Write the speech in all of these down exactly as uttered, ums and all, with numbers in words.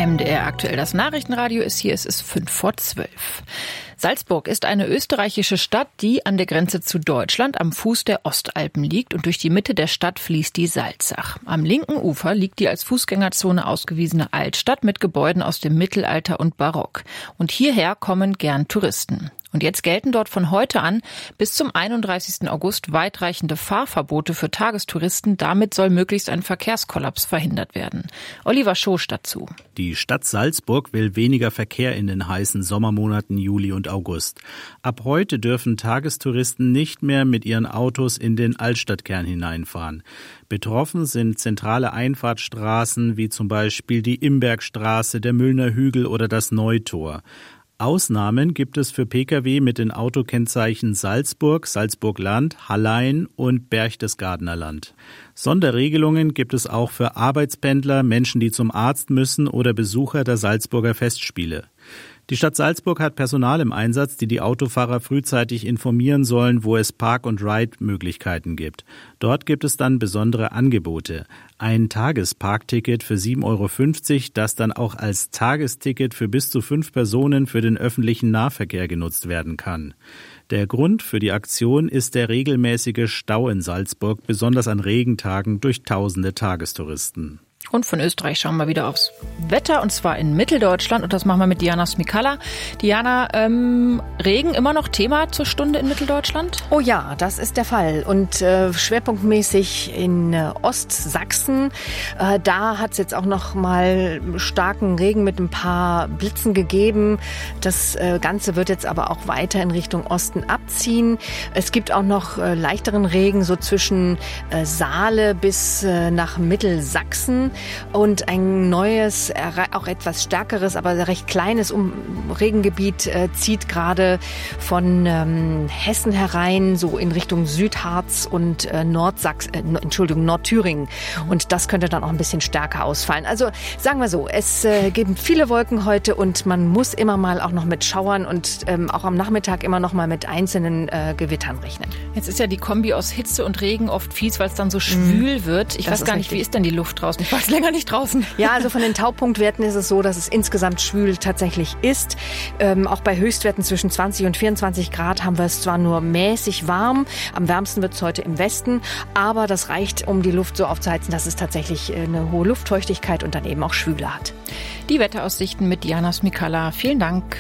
M D R aktuell, das Nachrichtenradio ist hier, es ist fünf vor zwölf. Salzburg ist eine österreichische Stadt, die an der Grenze zu Deutschland am Fuß der Ostalpen liegt und durch die Mitte der Stadt fließt die Salzach. Am linken Ufer liegt die als Fußgängerzone ausgewiesene Altstadt mit Gebäuden aus dem Mittelalter und Barock. Und hierher kommen gern Touristen. Und jetzt gelten dort von heute an bis zum einunddreißigsten August weitreichende Fahrverbote für Tagestouristen. Damit soll möglichst ein Verkehrskollaps verhindert werden. Oliver Schosch dazu. Die Stadt Salzburg will weniger Verkehr in den heißen Sommermonaten Juli und August. Ab heute dürfen Tagestouristen nicht mehr mit ihren Autos in den Altstadtkern hineinfahren. Betroffen sind zentrale Einfahrtsstraßen wie zum Beispiel die Imbergstraße, der Müllner Hügel oder das Neutor. Ausnahmen gibt es für Pkw mit den Autokennzeichen Salzburg, Salzburg-Land, Hallein und Berchtesgadener Land. Sonderregelungen gibt es auch für Arbeitspendler, Menschen, die zum Arzt müssen oder Besucher der Salzburger Festspiele. Die Stadt Salzburg hat Personal im Einsatz, die die Autofahrer frühzeitig informieren sollen, wo es Park- und Ride-Möglichkeiten gibt. Dort gibt es dann besondere Angebote. Ein Tagesparkticket für sieben Euro fünfzig, das dann auch als Tagesticket für bis zu fünf Personen für den öffentlichen Nahverkehr genutzt werden kann. Der Grund für die Aktion ist der regelmäßige Stau in Salzburg, besonders an Regentagen durch tausende Tagestouristen. Und von Österreich schauen wir wieder aufs Wetter, und zwar in Mitteldeutschland. Und das machen wir mit Diana Smikalla. Diana, ähm, Regen immer noch Thema zur Stunde in Mitteldeutschland? Oh ja, das ist der Fall. Und äh, schwerpunktmäßig in äh, Ostsachsen. Äh, da hat es jetzt auch noch mal starken Regen mit ein paar Blitzen gegeben. Das äh, Ganze wird jetzt aber auch weiter in Richtung Osten abziehen. Es gibt auch noch äh, leichteren Regen, so zwischen äh, Saale bis äh, nach Mittelsachsen. Und ein neues, auch etwas stärkeres, aber recht kleines um Regengebiet äh, zieht gerade von ähm, Hessen herein, so in Richtung Südharz und äh, Nordsachsen, äh, Entschuldigung, Nordthüringen. Und das könnte dann auch ein bisschen stärker ausfallen. Also sagen wir so, es äh, gibt viele Wolken heute und man muss immer mal auch noch mit Schauern und ähm, auch am Nachmittag immer noch mal mit einzelnen äh, Gewittern rechnen. Jetzt ist ja die Kombi aus Hitze und Regen oft fies, weil es dann so schwül mm, wird. Ich weiß gar nicht, richtig. Wie ist denn die Luft draußen? Ich war länger nicht draußen. Ja, also von den Taupunktwerten ist es so, dass es insgesamt schwül tatsächlich ist. Ähm, auch bei Höchstwerten zwischen zwanzig und vierundzwanzig Grad haben wir es zwar nur mäßig warm. Am wärmsten wird es heute im Westen. Aber das reicht, um die Luft so aufzuheizen, dass es tatsächlich eine hohe Luftfeuchtigkeit und dann eben auch Schwüle hat. Die Wetteraussichten mit Diana Smikalla. Vielen Dank.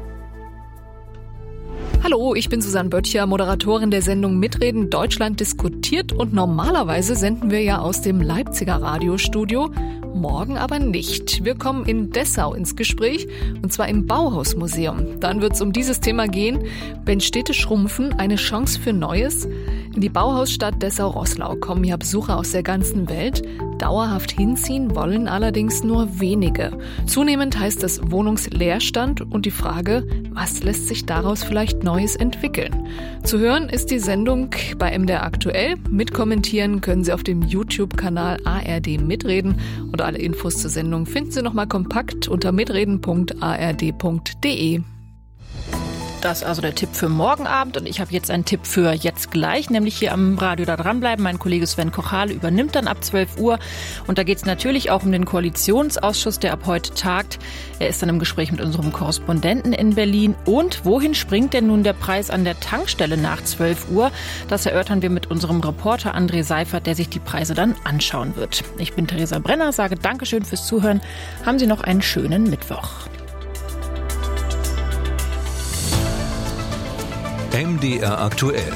Hallo, ich bin Susanne Böttcher, Moderatorin der Sendung Mitreden Deutschland diskutiert, und normalerweise senden wir ja aus dem Leipziger Radiostudio, morgen aber nicht. Wir kommen in Dessau ins Gespräch, und zwar im Bauhausmuseum. Dann wird es um dieses Thema gehen: Wenn Städte schrumpfen, eine Chance für Neues? In die Bauhausstadt Dessau-Roßlau kommen ja Besucher aus der ganzen Welt. Dauerhaft hinziehen wollen allerdings nur wenige. Zunehmend heißt es Wohnungsleerstand und die Frage, was lässt sich daraus vielleicht Neues entwickeln? Zu hören ist die Sendung bei M D R aktuell. Mitkommentieren können Sie auf dem YouTube-Kanal A R D Mitreden, und alle Infos zur Sendung finden Sie nochmal kompakt unter mitreden punkt a r d punkt d e. Das ist also der Tipp für morgen Abend, und ich habe jetzt einen Tipp für jetzt gleich, nämlich hier am Radio da dranbleiben. Mein Kollege Sven Kochale übernimmt dann ab zwölf Uhr, und da geht es natürlich auch um den Koalitionsausschuss, der ab heute tagt. Er ist dann im Gespräch mit unserem Korrespondenten in Berlin. Und wohin springt denn nun der Preis an der Tankstelle nach zwölf Uhr? Das erörtern wir mit unserem Reporter André Seifert, der sich die Preise dann anschauen wird. Ich bin Theresa Brenner, sage Dankeschön fürs Zuhören. Haben Sie noch einen schönen Mittwoch. M D R aktuell.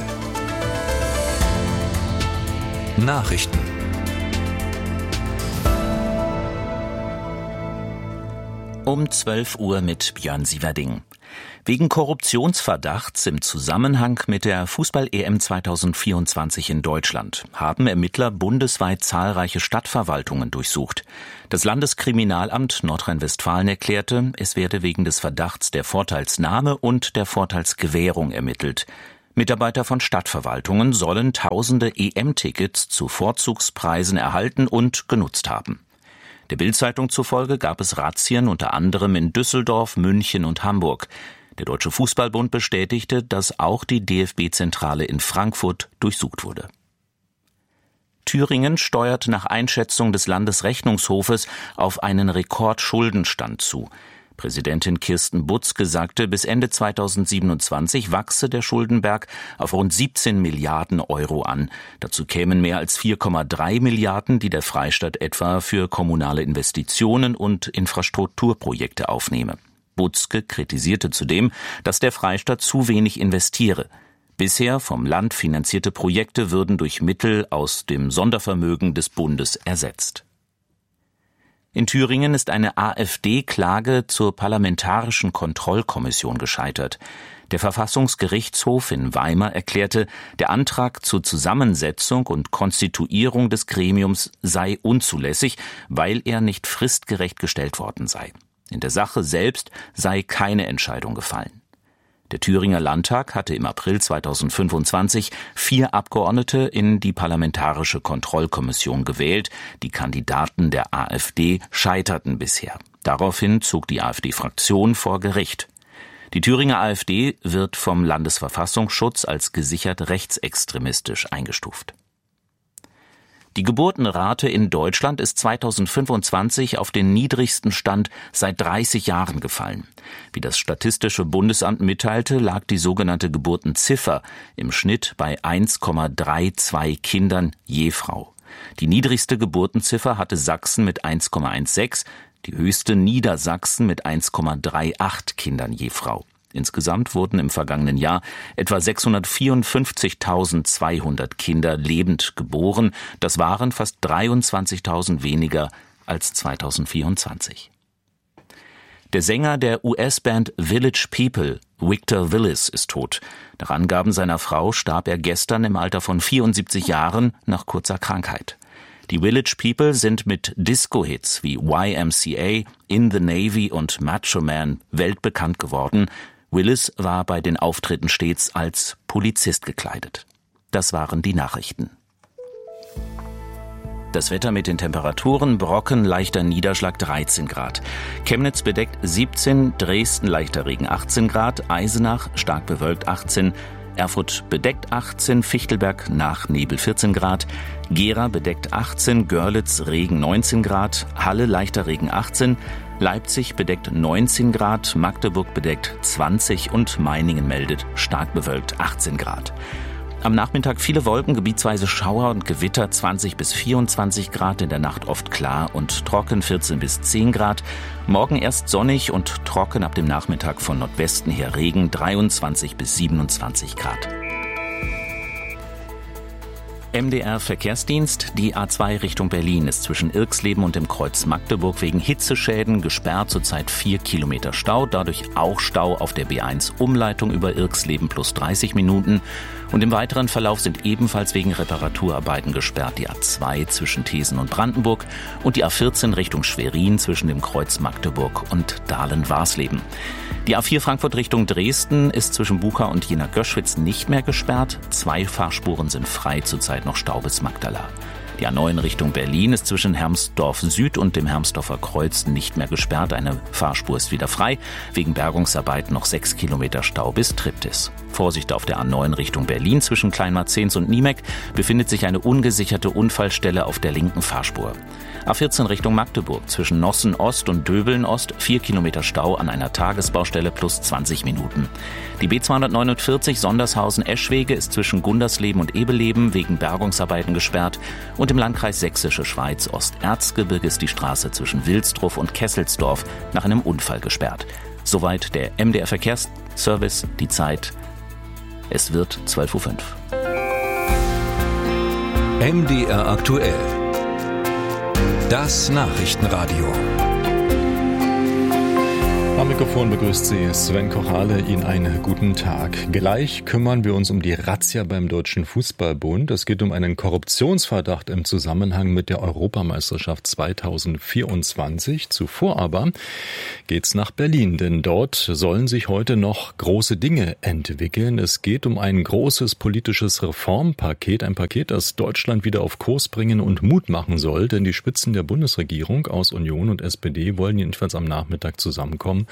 Nachrichten. Um zwölf Uhr mit Björn Sieverding. Wegen Korruptionsverdachts im Zusammenhang mit der Fußball-E M zweitausendvierundzwanzig in Deutschland haben Ermittler bundesweit zahlreiche Stadtverwaltungen durchsucht. Das Landeskriminalamt Nordrhein-Westfalen erklärte, es werde wegen des Verdachts der Vorteilsnahme und der Vorteilsgewährung ermittelt. Mitarbeiter von Stadtverwaltungen sollen tausende E M-Tickets zu Vorzugspreisen erhalten und genutzt haben. Der Bild-Zeitung zufolge gab es Razzien unter anderem in Düsseldorf, München und Hamburg. Der Deutsche Fußballbund bestätigte, dass auch die D F B-Zentrale in Frankfurt durchsucht wurde. Thüringen steuert nach Einschätzung des Landesrechnungshofes auf einen Rekordschuldenstand zu. Präsidentin Kirsten Butzke sagte, bis Ende zweitausendsiebenundzwanzig wachse der Schuldenberg auf rund siebzehn Milliarden Euro an. Dazu kämen mehr als vier Komma drei Milliarden, die der Freistaat etwa für kommunale Investitionen und Infrastrukturprojekte aufnehme. Butzke kritisierte zudem, dass der Freistaat zu wenig investiere. Bisher vom Land finanzierte Projekte würden durch Mittel aus dem Sondervermögen des Bundes ersetzt. In Thüringen ist eine AfD-Klage zur Parlamentarischen Kontrollkommission gescheitert. Der Verfassungsgerichtshof in Weimar erklärte, der Antrag zur Zusammensetzung und Konstituierung des Gremiums sei unzulässig, weil er nicht fristgerecht gestellt worden sei. In der Sache selbst sei keine Entscheidung gefallen. Der Thüringer Landtag hatte im April zweitausendfünfundzwanzig vier Abgeordnete in die Parlamentarische Kontrollkommission gewählt. Die Kandidaten der AfD scheiterten bisher. Daraufhin zog die AfD-Fraktion vor Gericht. Die Thüringer AfD wird vom Landesverfassungsschutz als gesichert rechtsextremistisch eingestuft. Die Geburtenrate in Deutschland ist zweitausendfünfundzwanzig auf den niedrigsten Stand seit dreißig Jahren gefallen. Wie das Statistische Bundesamt mitteilte, lag die sogenannte Geburtenziffer im Schnitt bei eins Komma zweiunddreißig Kindern je Frau. Die niedrigste Geburtenziffer hatte Sachsen mit eins Komma sechzehn, die höchste Niedersachsen mit eins Komma achtunddreißig Kindern je Frau. Insgesamt wurden im vergangenen Jahr etwa sechshundertvierundfünfzigtausendzweihundert Kinder lebend geboren. Das waren fast dreiundzwanzigtausend weniger als zweitausendvierundzwanzig. Der Sänger der U S-Band Village People, Victor Willis, ist tot. Nach Angaben seiner Frau starb er gestern im Alter von vierundsiebzig Jahren nach kurzer Krankheit. Die Village People sind mit Disco-Hits wie Y M C A, In the Navy und Macho Man weltbekannt geworden. Willis war bei den Auftritten stets als Polizist gekleidet. Das waren die Nachrichten. Das Wetter mit den Temperaturen: Brocken, leichter Niederschlag dreizehn Grad. Chemnitz bedeckt siebzehn, Dresden leichter Regen achtzehn Grad, Eisenach stark bewölkt achtzehn, Erfurt bedeckt achtzehn, Fichtelberg nach Nebel vierzehn Grad, Gera bedeckt achtzehn, Görlitz Regen neunzehn Grad, Halle leichter Regen achtzehn, Leipzig bedeckt neunzehn Grad, Magdeburg bedeckt zwanzig und Meiningen meldet stark bewölkt achtzehn Grad. Am Nachmittag viele Wolken, gebietsweise Schauer und Gewitter zwanzig bis vierundzwanzig Grad, in der Nacht oft klar und trocken vierzehn bis zehn Grad. Morgen erst sonnig und trocken, ab dem Nachmittag von Nordwesten her Regen dreiundzwanzig bis siebenundzwanzig Grad. M D R Verkehrsdienst. Die A zwei Richtung Berlin ist zwischen Irxleben und dem Kreuz Magdeburg wegen Hitzeschäden gesperrt, zurzeit vier Kilometer Stau, dadurch auch Stau auf der B eins Umleitung über Irxleben plus dreißig Minuten. Und im weiteren Verlauf sind ebenfalls wegen Reparaturarbeiten gesperrt die A zwei zwischen Thesen und Brandenburg und die A vierzehn Richtung Schwerin zwischen dem Kreuz Magdeburg und Dahlen-Warsleben. Die A vier Frankfurt Richtung Dresden ist zwischen Bucha und Jena-Göschwitz nicht mehr gesperrt. Zwei Fahrspuren sind frei, zurzeit noch Stau bis Magdala. Die A neun Richtung Berlin ist zwischen Hermsdorf Süd und dem Hermsdorfer Kreuz nicht mehr gesperrt. Eine Fahrspur ist wieder frei. Wegen Bergungsarbeiten noch sechs Kilometer Stau bis Triptis. Vorsicht auf der A neun Richtung Berlin zwischen Kleinmarzens und Niemek befindet sich eine ungesicherte Unfallstelle auf der linken Fahrspur. A vierzehn Richtung Magdeburg zwischen Nossen Ost und Döbeln Ost vier Kilometer Stau an einer Tagesbaustelle plus zwanzig Minuten. Die B zweihundertneunundvierzig Sondershausen-Eschwege ist zwischen Gundersleben und Ebeleben wegen Bergungsarbeiten gesperrt und im Landkreis Sächsische Schweiz Osterzgebirge ist die Straße zwischen Wilsdruff und Kesselsdorf nach einem Unfall gesperrt. Soweit der M D R Verkehrsservice. Die Zeit: Es wird zwölf Uhr fünf. M D R aktuell. Das Nachrichtenradio. Am Mikrofon begrüßt Sie Sven Kochale. Ihnen einen guten Tag. Gleich kümmern wir uns um die Razzia beim Deutschen Fußballbund. Es geht um einen Korruptionsverdacht im Zusammenhang mit der Europameisterschaft zweitausendvierundzwanzig. Zuvor aber geht's nach Berlin, denn dort sollen sich heute noch große Dinge entwickeln. Es geht um ein großes politisches Reformpaket, ein Paket, das Deutschland wieder auf Kurs bringen und Mut machen soll, denn die Spitzen der Bundesregierung aus Union und S P D wollen jedenfalls am Nachmittag zusammenkommen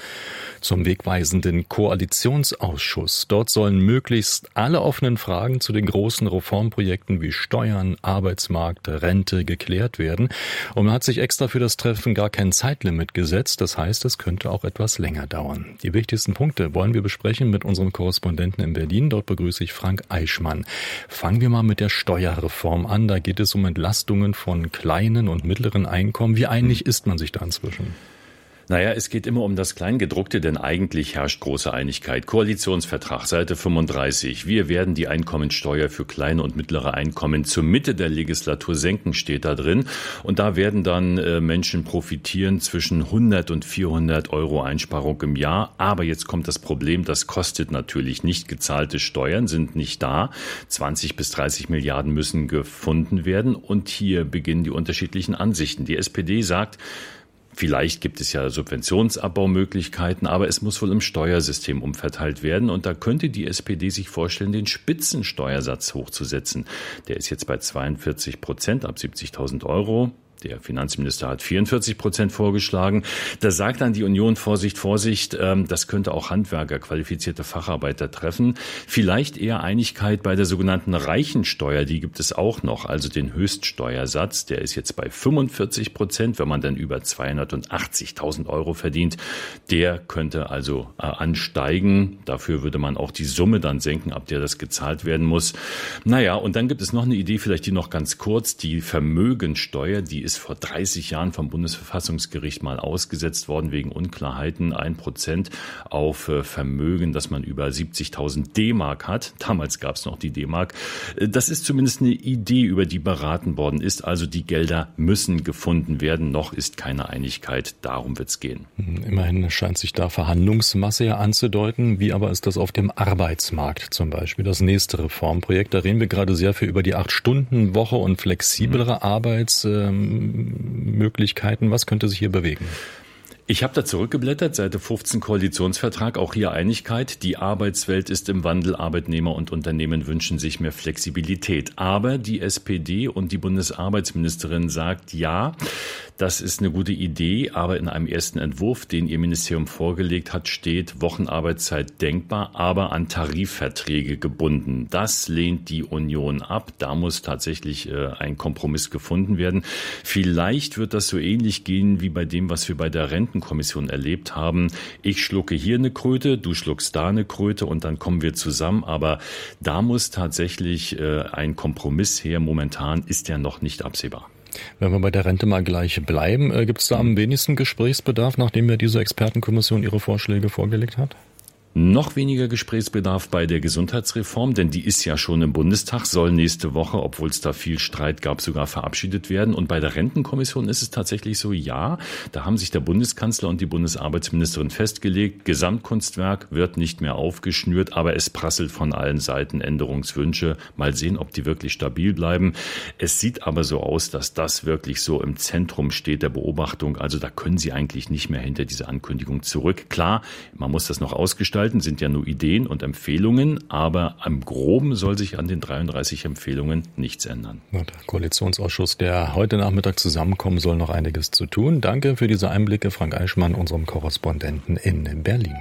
zum wegweisenden Koalitionsausschuss. Dort sollen möglichst alle offenen Fragen zu den großen Reformprojekten wie Steuern, Arbeitsmarkt, Rente geklärt werden. Und man hat sich extra für das Treffen gar kein Zeitlimit gesetzt. Das heißt, es könnte auch etwas länger dauern. Die wichtigsten Punkte wollen wir besprechen mit unserem Korrespondenten in Berlin. Dort begrüße ich Frank Eichmann. Fangen wir mal mit der Steuerreform an. Da geht es um Entlastungen von kleinen und mittleren Einkommen. Wie einig ist man sich da inzwischen? Naja, es geht immer um das Kleingedruckte, denn eigentlich herrscht große Einigkeit. Koalitionsvertrag, Seite fünfunddreißig. Wir werden die Einkommensteuer für kleine und mittlere Einkommen zur Mitte der Legislatur senken, steht da drin. Und da werden dann äh, Menschen profitieren zwischen hundert und vierhundert Euro Einsparung im Jahr. Aber jetzt kommt das Problem, das kostet natürlich nicht. Gezahlte Steuern sind nicht da. zwanzig bis dreißig Milliarden müssen gefunden werden. Und hier beginnen die unterschiedlichen Ansichten. Die S P D sagt, vielleicht gibt es ja Subventionabbaumöglichkeiten, aber es muss wohl im Steuersystem umverteilt werden. Und da könnte die S P D sich vorstellen, den Spitzensteuersatz hochzusetzen. Der ist jetzt bei zweiundvierzig Prozent ab siebzigtausend Euro. Der Finanzminister hat vierundvierzig Prozent vorgeschlagen. Da sagt dann die Union, Vorsicht, Vorsicht, das könnte auch Handwerker, qualifizierte Facharbeiter treffen. Vielleicht eher Einigkeit bei der sogenannten Reichensteuer, die gibt es auch noch, also den Höchststeuersatz. Der ist jetzt bei fünfundvierzig Prozent, wenn man dann über zweihundertachtzigtausend Euro verdient. Der könnte also äh, ansteigen. Dafür würde man auch die Summe dann senken, ab der das gezahlt werden muss. Naja, und dann gibt es noch eine Idee, vielleicht die noch ganz kurz, die Vermögensteuer, die ist ist vor dreißig Jahren vom Bundesverfassungsgericht mal ausgesetzt worden wegen Unklarheiten. Ein Prozent auf Vermögen, das man über siebzigtausend D-Mark hat. Damals gab es noch die D-Mark. Das ist zumindest eine Idee, über die beraten worden ist. Also die Gelder müssen gefunden werden. Noch ist keine Einigkeit. Darum wird es gehen. Immerhin scheint sich da Verhandlungsmasse ja anzudeuten. Wie aber ist das auf dem Arbeitsmarkt zum Beispiel? Das nächste Reformprojekt. Da reden wir gerade sehr viel über die acht-Stunden-Woche und flexiblere mhm. Arbeits Möglichkeiten. Was könnte sich hier bewegen? Ich habe da zurückgeblättert, Seite fünfzehn Koalitionsvertrag, auch hier Einigkeit. Die Arbeitswelt ist im Wandel, Arbeitnehmer und Unternehmen wünschen sich mehr Flexibilität. Aber die S P D und die Bundesarbeitsministerin sagt, ja, das ist eine gute Idee, aber in einem ersten Entwurf, den ihr Ministerium vorgelegt hat, steht Wochenarbeitszeit denkbar, aber an Tarifverträge gebunden. Das lehnt die Union ab. Da muss tatsächlich äh, ein Kompromiss gefunden werden. Vielleicht wird das so ähnlich gehen wie bei dem, was wir bei der Rentenkommission erlebt haben. Ich schlucke hier eine Kröte, du schluckst da eine Kröte und dann kommen wir zusammen. Aber da muss tatsächlich äh, ein Kompromiss her. Momentan ist der noch nicht absehbar. Wenn wir bei der Rente mal gleich bleiben, äh, gibt es da am wenigsten Gesprächsbedarf, nachdem ja diese Expertenkommission ihre Vorschläge vorgelegt hat? Noch weniger Gesprächsbedarf bei der Gesundheitsreform, denn die ist ja schon im Bundestag, soll nächste Woche, obwohl es da viel Streit gab, sogar verabschiedet werden. Und bei der Rentenkommission ist es tatsächlich so, ja, da haben sich der Bundeskanzler und die Bundesarbeitsministerin festgelegt, Gesamtkunstwerk wird nicht mehr aufgeschnürt, aber es prasselt von allen Seiten Änderungswünsche. Mal sehen, ob die wirklich stabil bleiben. Es sieht aber so aus, dass das wirklich so im Zentrum steht der Beobachtung. Also da können Sie eigentlich nicht mehr hinter diese Ankündigung zurück. Klar, man muss das noch ausgestalten. Sind ja nur Ideen und Empfehlungen, aber am Groben soll sich an den dreiunddreißig Empfehlungen nichts ändern. Der Koalitionsausschuss, der heute Nachmittag zusammenkommen soll, noch einiges zu tun. Danke für diese Einblicke, Frank Eichmann, unserem Korrespondenten in Berlin.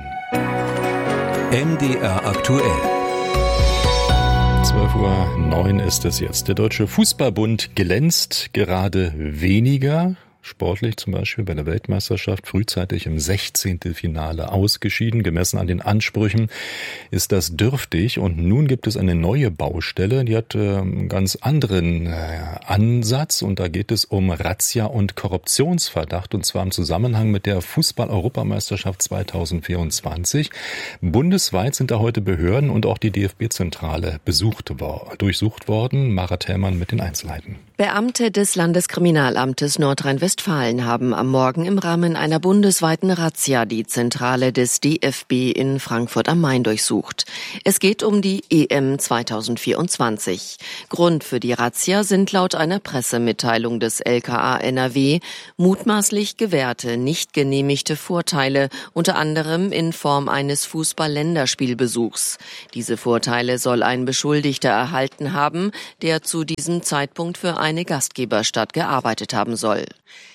M D R aktuell. zwölf Uhr neun ist es jetzt. Der Deutsche Fußballbund glänzt gerade weniger. Sportlich zum Beispiel bei der Weltmeisterschaft frühzeitig im Sechzehntelfinale ausgeschieden. Gemessen an den Ansprüchen ist das dürftig. Und nun gibt es eine neue Baustelle, die hat äh, einen ganz anderen äh, Ansatz. Und da geht es um Razzia und Korruptionsverdacht. Und zwar im Zusammenhang mit der Fußball-Europameisterschaft zweitausendvierundzwanzig. Bundesweit sind da heute Behörden und auch die D F B-Zentrale besucht, durchsucht worden. Mara Thälmann mit den Einzelheiten. Beamte des Landeskriminalamtes Nordrhein-Westfalen haben am Morgen im Rahmen einer bundesweiten Razzia die Zentrale des D F B in Frankfurt am Main durchsucht. Es geht um die E M zweitausendvierundzwanzig. Grund für die Razzia sind laut einer Pressemitteilung des L K A N R W mutmaßlich gewährte, nicht genehmigte Vorteile, unter anderem in Form eines Fußball-Länderspielbesuchs. Diese Vorteile soll ein Beschuldigter erhalten haben, der zu diesem Zeitpunkt für eine Gastgeberstadt gearbeitet haben soll.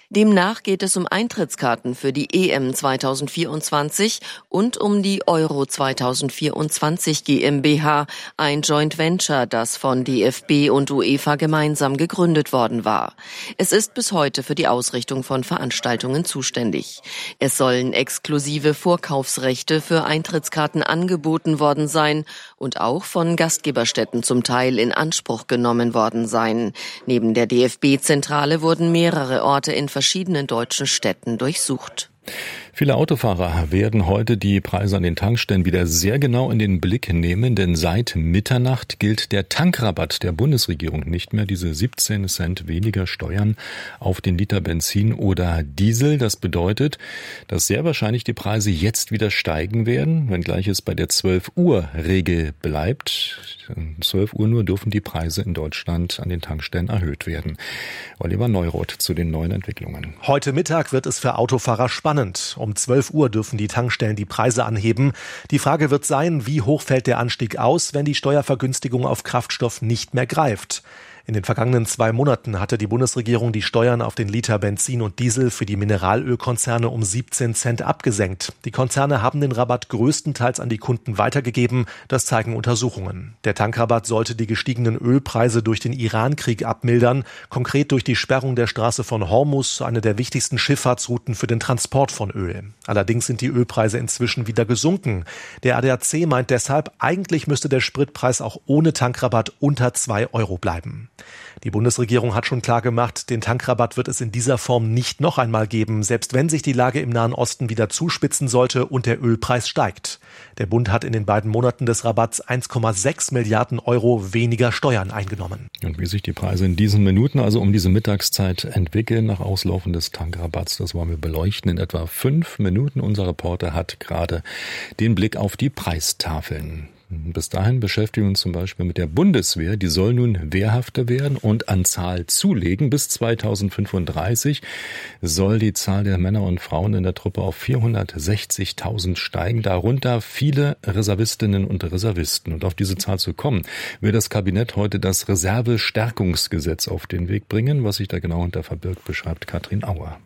Demnach geht es um Eintrittskarten für die E M zweitausendvierundzwanzig und um die Euro zweitausendvierundzwanzig GmbH, ein Joint Venture, das von D F B und UEFA gemeinsam gegründet worden war. Es ist bis heute für die Ausrichtung von Veranstaltungen zuständig. Es sollen exklusive Vorkaufsrechte für Eintrittskarten angeboten worden sein und auch von Gastgeberstätten zum Teil in Anspruch genommen worden sein. Neben der D F B-Zentrale wurden mehrere Orte in verschiedenen deutschen Städten durchsucht. Viele Autofahrer werden heute die Preise an den Tankstellen wieder sehr genau in den Blick nehmen, denn seit Mitternacht gilt der Tankrabatt der Bundesregierung nicht mehr. Diese siebzehn Cent weniger Steuern auf den Liter Benzin oder Diesel. Das bedeutet, dass sehr wahrscheinlich die Preise jetzt wieder steigen werden, wenngleich es bei der zwölf Uhr Regel bleibt. zwölf Uhr nur dürfen die Preise in Deutschland an den Tankstellen erhöht werden. Oliver Neuroth zu den neuen Entwicklungen. Heute Mittag wird es für Autofahrer spannend. Um zwölf Uhr dürfen die Tankstellen die Preise anheben. Die Frage wird sein, wie hoch fällt der Anstieg aus, wenn die Steuervergünstigung auf Kraftstoff nicht mehr greift. In den vergangenen zwei Monaten hatte die Bundesregierung die Steuern auf den Liter Benzin und Diesel für die Mineralölkonzerne um siebzehn Cent abgesenkt. Die Konzerne haben den Rabatt größtenteils an die Kunden weitergegeben, das zeigen Untersuchungen. Der Tankrabatt sollte die gestiegenen Ölpreise durch den Iran-Krieg abmildern, konkret durch die Sperrung der Straße von Hormuz, eine der wichtigsten Schifffahrtsrouten für den Transport von Öl. Allerdings sind die Ölpreise inzwischen wieder gesunken. Der A D A C meint deshalb, eigentlich müsste der Spritpreis auch ohne Tankrabatt unter zwei Euro bleiben. Die Bundesregierung hat schon klargemacht, den Tankrabatt wird es in dieser Form nicht noch einmal geben, selbst wenn sich die Lage im Nahen Osten wieder zuspitzen sollte und der Ölpreis steigt. Der Bund hat in den beiden Monaten des Rabatts eins Komma sechs Milliarden Euro weniger Steuern eingenommen. Und wie sich die Preise in diesen Minuten, also um diese Mittagszeit, entwickeln nach Auslaufen des Tankrabatts, das wollen wir beleuchten in etwa fünf Minuten. Unser Reporter hat gerade den Blick auf die Preistafeln. Bis dahin beschäftigen wir uns zum Beispiel mit der Bundeswehr. Die soll nun wehrhafter werden und an Zahl zulegen. Bis zweitausendfünfunddreißig soll die Zahl der Männer und Frauen in der Truppe auf vierhundertsechzigtausend steigen. Darunter viele Reservistinnen und Reservisten. Und auf diese Zahl zu kommen, will das Kabinett heute das Reservestärkungsgesetz auf den Weg bringen. Was sich da genau unter verbirgt, beschreibt Katrin Auer.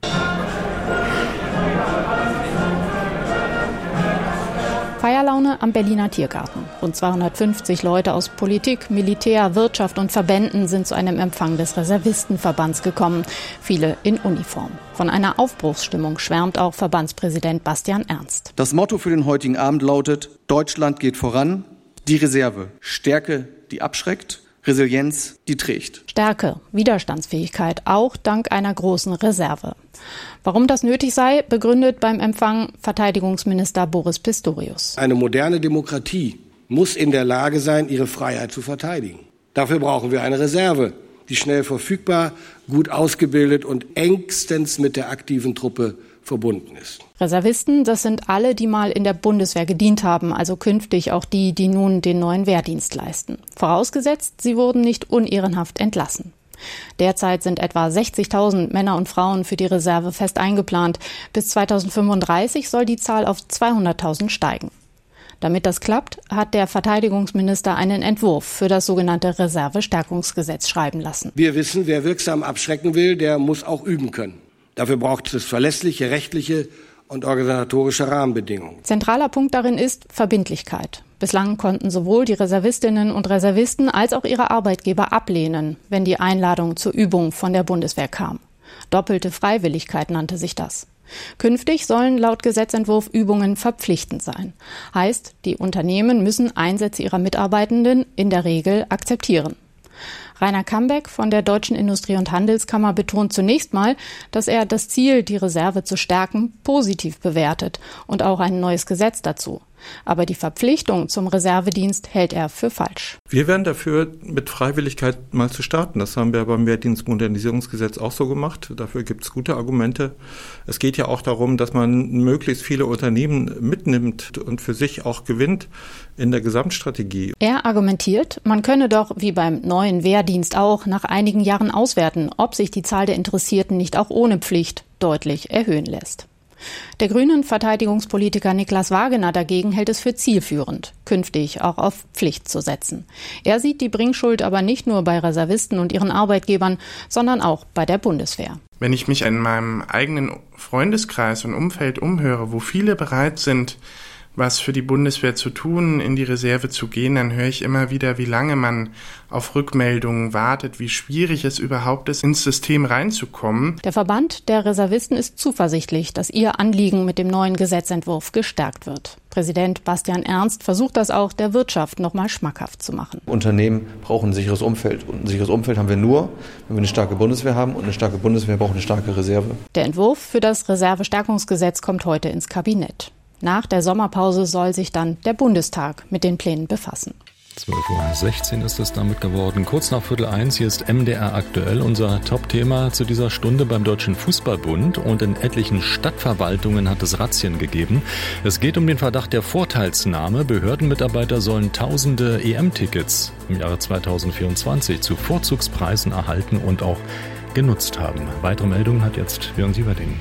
Feierlaune am Berliner Tiergarten. Rund zweihundertfünfzig Leute aus Politik, Militär, Wirtschaft und Verbänden sind zu einem Empfang des Reservistenverbands gekommen. Viele in Uniform. Von einer Aufbruchsstimmung schwärmt auch Verbandspräsident Bastian Ernst. Das Motto für den heutigen Abend lautet: Deutschland geht voran, die Reserve. Stärke, die abschreckt, Resilienz, die trägt. Stärke, Widerstandsfähigkeit, auch dank einer großen Reserve. Warum das nötig sei, begründet beim Empfang Verteidigungsminister Boris Pistorius. Eine moderne Demokratie muss in der Lage sein, ihre Freiheit zu verteidigen. Dafür brauchen wir eine Reserve, die schnell verfügbar, gut ausgebildet und engstens mit der aktiven Truppe verbunden ist. Reservisten, das sind alle, die mal in der Bundeswehr gedient haben, also künftig auch die, die nun den neuen Wehrdienst leisten. Vorausgesetzt, sie wurden nicht unehrenhaft entlassen. Derzeit sind etwa sechzigtausend Männer und Frauen für die Reserve fest eingeplant. Bis zweitausendfünfunddreißig soll die Zahl auf zweihunderttausend steigen. Damit das klappt, hat der Verteidigungsminister einen Entwurf für das sogenannte Reservestärkungsgesetz schreiben lassen. Wir wissen, wer wirksam abschrecken will, der muss auch üben können. Dafür braucht es verlässliche rechtliche und organisatorische Rahmenbedingungen. Zentraler Punkt darin ist Verbindlichkeit. Bislang konnten sowohl die Reservistinnen und Reservisten als auch ihre Arbeitgeber ablehnen, wenn die Einladung zur Übung von der Bundeswehr kam. Doppelte Freiwilligkeit nannte sich das. Künftig sollen laut Gesetzentwurf Übungen verpflichtend sein. Heißt, die Unternehmen müssen Einsätze ihrer Mitarbeitenden in der Regel akzeptieren. Rainer Kambeck von der Deutschen Industrie- und Handelskammer betont zunächst mal, dass er das Ziel, die Reserve zu stärken, positiv bewertet und auch ein neues Gesetz dazu. Aber die Verpflichtung zum Reservedienst hält er für falsch. Wir wären dafür, mit Freiwilligkeit mal zu starten. Das haben wir beim Wehrdienstmodernisierungsgesetz auch so gemacht. Dafür gibt es gute Argumente. Es geht ja auch darum, dass man möglichst viele Unternehmen mitnimmt und für sich auch gewinnt in der Gesamtstrategie. Er argumentiert, man könne doch, wie beim neuen Wehrdienst auch, nach einigen Jahren auswerten, ob sich die Zahl der Interessierten nicht auch ohne Pflicht deutlich erhöhen lässt. Der grünen Verteidigungspolitiker Niklas Wagener dagegen hält es für zielführend, künftig auch auf Pflicht zu setzen. Er sieht die Bringschuld aber nicht nur bei Reservisten und ihren Arbeitgebern, sondern auch bei der Bundeswehr. Wenn ich mich in meinem eigenen Freundeskreis und Umfeld umhöre, wo viele bereit sind, was für die Bundeswehr zu tun, in die Reserve zu gehen, dann höre ich immer wieder, wie lange man auf Rückmeldungen wartet, wie schwierig es überhaupt ist, ins System reinzukommen. Der Verband der Reservisten ist zuversichtlich, dass ihr Anliegen mit dem neuen Gesetzentwurf gestärkt wird. Präsident Bastian Ernst versucht das auch der Wirtschaft noch mal schmackhaft zu machen. Unternehmen brauchen ein sicheres Umfeld. Und ein sicheres Umfeld haben wir nur, wenn wir eine starke Bundeswehr haben. Und eine starke Bundeswehr braucht eine starke Reserve. Der Entwurf für das Reservestärkungsgesetz kommt heute ins Kabinett. Nach der Sommerpause soll sich dann der Bundestag mit den Plänen befassen. zwölf Uhr sechzehn ist es damit geworden. Kurz nach Viertel eins, hier ist M D R aktuell, unser Top-Thema zu dieser Stunde beim Deutschen Fußballbund. Und in etlichen Stadtverwaltungen hat es Razzien gegeben. Es geht um den Verdacht der Vorteilsnahme. Behördenmitarbeiter sollen tausende E M-Tickets im Jahre zweitausendvierundzwanzig zu Vorzugspreisen erhalten und auch genutzt haben. Weitere Meldungen hat jetzt Björn Sieverding.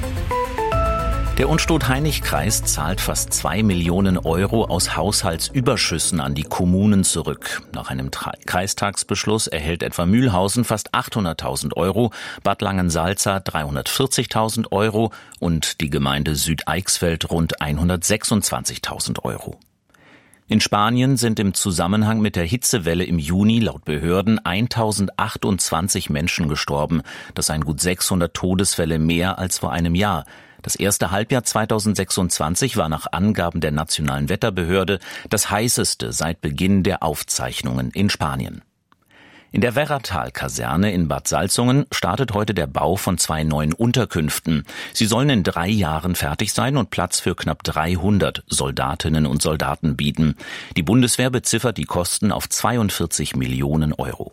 Der Unstrut-Hainich-Kreis zahlt fast zwei Millionen Euro aus Haushaltsüberschüssen an die Kommunen zurück. Nach einem Tra- Kreistagsbeschluss erhält etwa Mühlhausen fast achthunderttausend Euro, Bad Langensalza dreihundertvierzigtausend Euro und die Gemeinde Südeichsfeld rund hundertsechsundzwanzigtausend Euro. In Spanien sind im Zusammenhang mit der Hitzewelle im Juni laut Behörden eintausendachtundzwanzig Menschen gestorben. Das seien gut sechshundert Todesfälle mehr als vor einem Jahr. Das erste Halbjahr zweitausendsechsundzwanzig war nach Angaben der Nationalen Wetterbehörde das heißeste seit Beginn der Aufzeichnungen in Spanien. In der Werratal-Kaserne in Bad Salzungen startet heute der Bau von zwei neuen Unterkünften. Sie sollen in drei Jahren fertig sein und Platz für knapp dreihundert Soldatinnen und Soldaten bieten. Die Bundeswehr beziffert die Kosten auf zweiundvierzig Millionen Euro.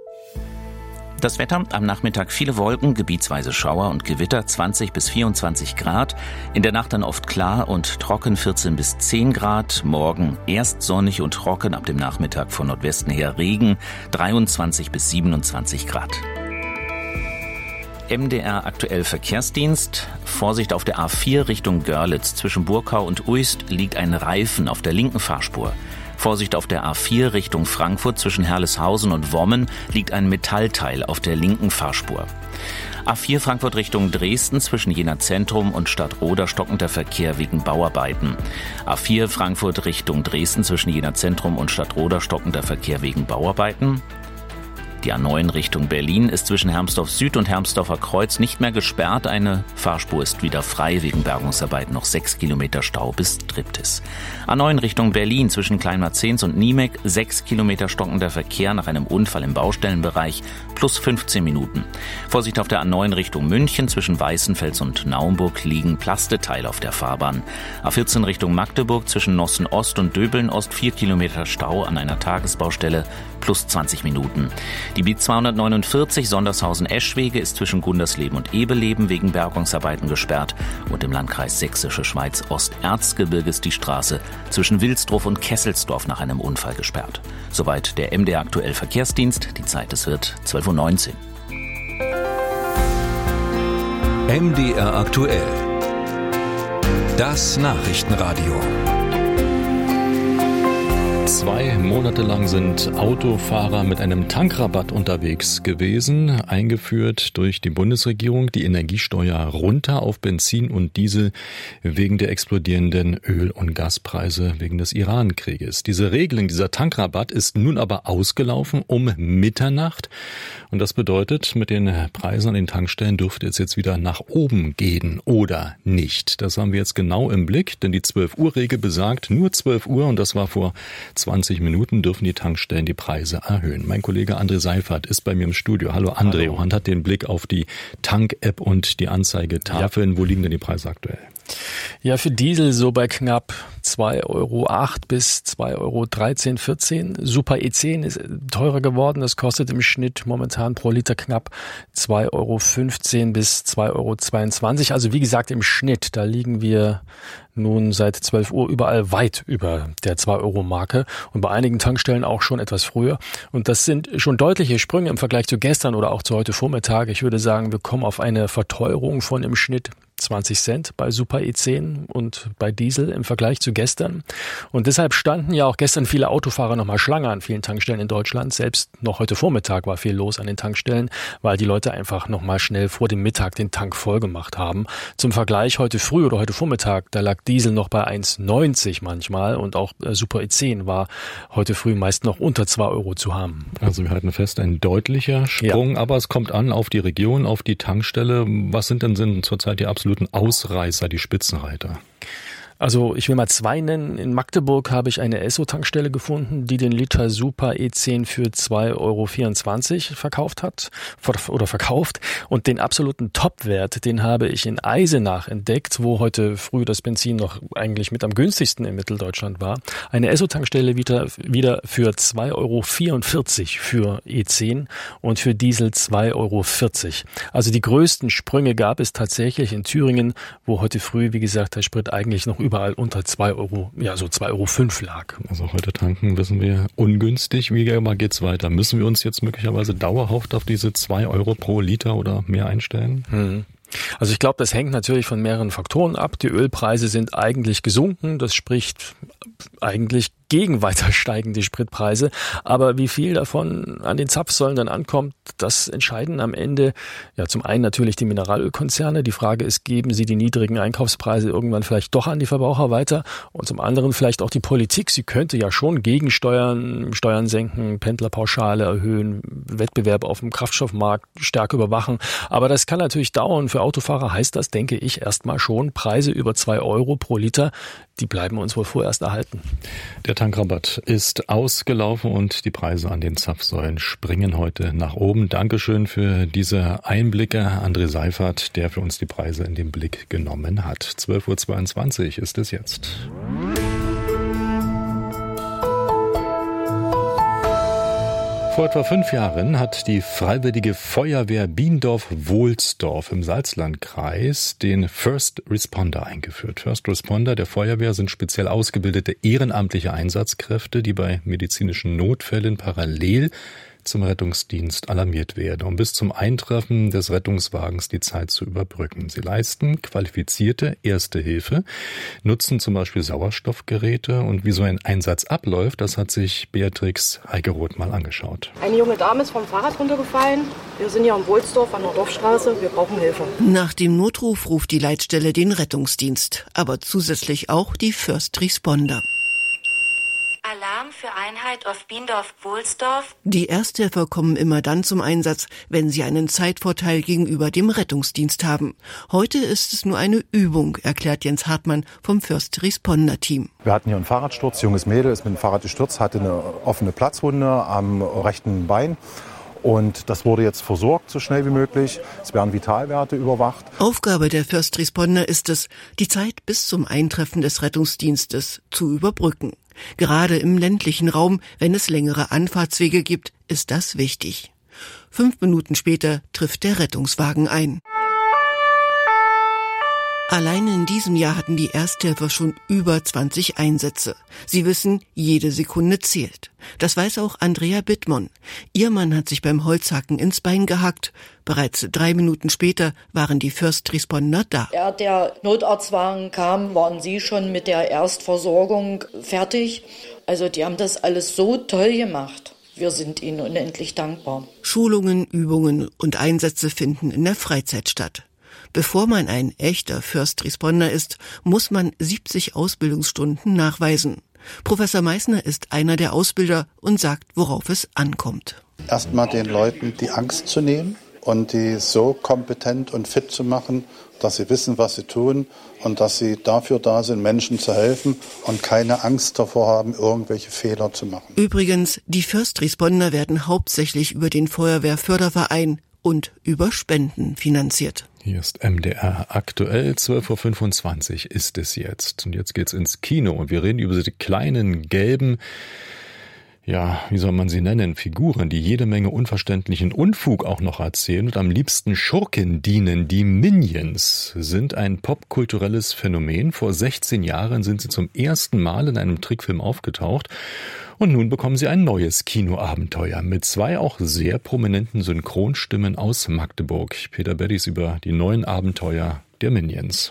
Das Wetter, am Nachmittag viele Wolken, gebietsweise Schauer und Gewitter, zwanzig bis vierundzwanzig Grad. In der Nacht dann oft klar und trocken, vierzehn bis zehn Grad. Morgen erst sonnig und trocken, ab dem Nachmittag von Nordwesten her Regen, dreiundzwanzig bis siebenundzwanzig Grad. M D R aktuell Verkehrsdienst. Vorsicht auf der A vier Richtung Görlitz. Zwischen Burkau und Uist liegt ein Reifen auf der linken Fahrspur. Vorsicht auf der A vier Richtung Frankfurt. Zwischen Herleshausen und Wommen liegt ein Metallteil auf der linken Fahrspur. A vier Frankfurt Richtung Dresden. Zwischen Jena Zentrum und Stadtroda stockender Verkehr wegen Bauarbeiten. A vier Frankfurt Richtung Dresden. Zwischen Jena Zentrum und Stadtroda stockender Verkehr wegen Bauarbeiten. Die A neun Richtung Berlin ist zwischen Hermsdorf Süd und Hermsdorfer Kreuz nicht mehr gesperrt. Eine Fahrspur ist wieder frei, wegen Bergungsarbeiten noch sechs Kilometer Stau bis Triptis. A neun Richtung Berlin zwischen Kleinmarzens und Niemek, sechs Kilometer stockender Verkehr nach einem Unfall im Baustellenbereich, plus fünfzehn Minuten. Vorsicht auf der A neun Richtung München, zwischen Weißenfels und Naumburg liegen Plasteteile auf der Fahrbahn. A vierzehn Richtung Magdeburg zwischen Nossen Ost und Döbeln Ost, vier Kilometer Stau an einer Tagesbaustelle, plus zwanzig Minuten. Die B zweihundertneunundvierzig Sondershausen-Eschwege ist zwischen Gundersleben und Ebeleben wegen Bergungsarbeiten gesperrt und im Landkreis Sächsische Schweiz Osterzgebirge ist die Straße zwischen Wilsdruf und Kesselsdorf nach einem Unfall gesperrt. Soweit der M D R aktuell Verkehrsdienst. Die Zeit, es wird zwölf Uhr neunzehn. M D R aktuell. Das Nachrichtenradio. Zwei Monate lang sind Autofahrer mit einem Tankrabatt unterwegs gewesen, eingeführt durch die Bundesregierung, die Energiesteuer runter auf Benzin und Diesel wegen der explodierenden Öl- und Gaspreise wegen des Iran-Krieges. Diese Regelung, dieser Tankrabatt ist nun aber ausgelaufen um Mitternacht und das bedeutet, mit den Preisen an den Tankstellen dürfte es jetzt wieder nach oben gehen oder nicht. Das haben wir jetzt genau im Blick, denn die zwölf Uhr Regel besagt, nur zwölf Uhr und das war vor zwanzig Minuten dürfen die Tankstellen die Preise erhöhen. Mein Kollege André Seifert ist bei mir im Studio. Hallo André Hallo. Und hat den Blick auf die Tank-App und die Anzeigetafeln. Ja. Wo liegen denn die Preise aktuell? Ja, für Diesel so bei knapp zwei Euro acht bis zwei Euro dreizehn, vierzehn. Super E zehn ist teurer geworden. Das kostet im Schnitt momentan pro Liter knapp zwei Euro fünfzehn bis zwei Euro zweiundzwanzig. Also wie gesagt im Schnitt, da liegen wir nun seit zwölf Uhr überall weit über der zwei Euro Marke und bei einigen Tankstellen auch schon etwas früher. Und das sind schon deutliche Sprünge im Vergleich zu gestern oder auch zu heute Vormittag. Ich würde sagen, wir kommen auf eine Verteuerung von im Schnitt zwanzig Cent bei Super E zehn und bei Diesel im Vergleich zu gestern. Und deshalb standen ja auch gestern viele Autofahrer nochmal Schlange an vielen Tankstellen in Deutschland. Selbst noch heute Vormittag war viel los an den Tankstellen, weil die Leute einfach nochmal schnell vor dem Mittag den Tank voll gemacht haben. Zum Vergleich heute früh oder heute Vormittag, da lag Diesel noch bei eins neunzig manchmal und auch Super E zehn war heute früh meist noch unter zwei Euro zu haben. Also wir halten fest, ein deutlicher Sprung, ja. Aber es kommt an auf die Region, auf die Tankstelle. Was sind denn sind zurzeit die absoluten Ausreißer, die Spitzenreiter? Also ich will mal zwei nennen. In Magdeburg habe ich eine Esso-Tankstelle gefunden, die den Liter Super E zehn für zwei Euro vierundzwanzig verkauft hat oder verkauft. Und den absoluten Topwert, den habe ich in Eisenach entdeckt, wo heute früh das Benzin noch eigentlich mit am günstigsten in Mitteldeutschland war. Eine Esso-Tankstelle wieder, wieder für zwei Euro vierundvierzig für E zehn und für Diesel zwei Euro vierzig. Also die größten Sprünge gab es tatsächlich in Thüringen, wo heute früh, wie gesagt, der Sprit eigentlich noch überall unter zwei Euro, ja so zwei Euro fünf lag. Also heute tanken, wissen wir, ungünstig. Wie geht's weiter? Müssen wir uns jetzt möglicherweise dauerhaft auf diese zwei Euro pro Liter oder mehr einstellen? Hm. Also ich glaube, das hängt natürlich von mehreren Faktoren ab. Die Ölpreise sind eigentlich gesunken. Das spricht eigentlich gegen weiter steigende Spritpreise. Aber wie viel davon an den Zapfsäulen dann ankommt, das entscheiden am Ende ja zum einen natürlich die Mineralölkonzerne. Die Frage ist, geben sie die niedrigen Einkaufspreise irgendwann vielleicht doch an die Verbraucher weiter? Und zum anderen vielleicht auch die Politik. Sie könnte ja schon gegensteuern, Steuern senken, Pendlerpauschale erhöhen, Wettbewerb auf dem Kraftstoffmarkt stärker überwachen. Aber das kann natürlich dauern. Für Autofahrer heißt das, denke ich, erstmal schon Preise über zwei Euro pro Liter. Die bleiben uns wohl vorerst erhalten. Der Tankrabatt ist ausgelaufen und die Preise an den Zapfsäulen springen heute nach oben. Dankeschön für diese Einblicke, André Seifert, der für uns die Preise in den Blick genommen hat. zwölf Uhr zweiundzwanzig ist es jetzt. Vor etwa fünf Jahren hat die Freiwillige Feuerwehr Biendorf-Wohlsdorf im Salzlandkreis den First Responder eingeführt. First Responder der Feuerwehr sind speziell ausgebildete ehrenamtliche Einsatzkräfte, die bei medizinischen Notfällen parallel zum Rettungsdienst alarmiert werden, um bis zum Eintreffen des Rettungswagens die Zeit zu überbrücken. Sie leisten qualifizierte Erste Hilfe, nutzen zum Beispiel Sauerstoffgeräte und wie so ein Einsatz abläuft, das hat sich Beatrix Heigeroth mal angeschaut. Eine junge Dame ist vom Fahrrad runtergefallen. Wir sind hier am Wohlsdorf an der Dorfstraße. Wir brauchen Hilfe. Nach dem Notruf ruft die Leitstelle den Rettungsdienst, aber zusätzlich auch die First Responder. Alarm für Einheit auf Biendorf-Wohlsdorf. Die Ersthelfer kommen immer dann zum Einsatz, wenn sie einen Zeitvorteil gegenüber dem Rettungsdienst haben. Heute ist es nur eine Übung, erklärt Jens Hartmann vom First Responder Team. Wir hatten hier einen Fahrradsturz, junges Mädel ist mit dem Fahrrad gestürzt, hatte eine offene Platzwunde am rechten Bein. Und das wurde jetzt versorgt, so schnell wie möglich. Es werden Vitalwerte überwacht. Aufgabe der First Responder ist es, die Zeit bis zum Eintreffen des Rettungsdienstes zu überbrücken. Gerade im ländlichen Raum, wenn es längere Anfahrtswege gibt, ist das wichtig. Fünf Minuten später trifft der Rettungswagen ein. Allein in diesem Jahr hatten die Ersthelfer schon über zwanzig Einsätze. Sie wissen, jede Sekunde zählt. Das weiß auch Andrea Bittmann. Ihr Mann hat sich beim Holzhacken ins Bein gehackt. Bereits drei Minuten später waren die First Responder da. Ja, der Notarztwagen kam, waren sie schon mit der Erstversorgung fertig. Also die haben das alles so toll gemacht. Wir sind ihnen unendlich dankbar. Schulungen, Übungen und Einsätze finden in der Freizeit statt. Bevor man ein echter First Responder ist, muss man siebzig Ausbildungsstunden nachweisen. Professor Meissner ist einer der Ausbilder und sagt, worauf es ankommt. Erstmal den Leuten die Angst zu nehmen und die so kompetent und fit zu machen, dass sie wissen, was sie tun und dass sie dafür da sind, Menschen zu helfen und keine Angst davor haben, irgendwelche Fehler zu machen. Übrigens, die First Responder werden hauptsächlich über den Feuerwehrförderverein und über Spenden finanziert. Hier ist M D R aktuell, zwölf Uhr fünfundzwanzig ist es jetzt. Und jetzt geht's ins Kino und wir reden über die kleinen gelben, ja, wie soll man sie nennen, Figuren, die jede Menge unverständlichen Unfug auch noch erzählen und am liebsten Schurken dienen. Die Minions sind ein popkulturelles Phänomen. Vor sechzehn Jahren sind sie zum ersten Mal in einem Trickfilm aufgetaucht. Und nun bekommen sie ein neues Kinoabenteuer mit zwei auch sehr prominenten Synchronstimmen aus Magdeburg. Peter Beddies über die neuen Abenteuer der Minions.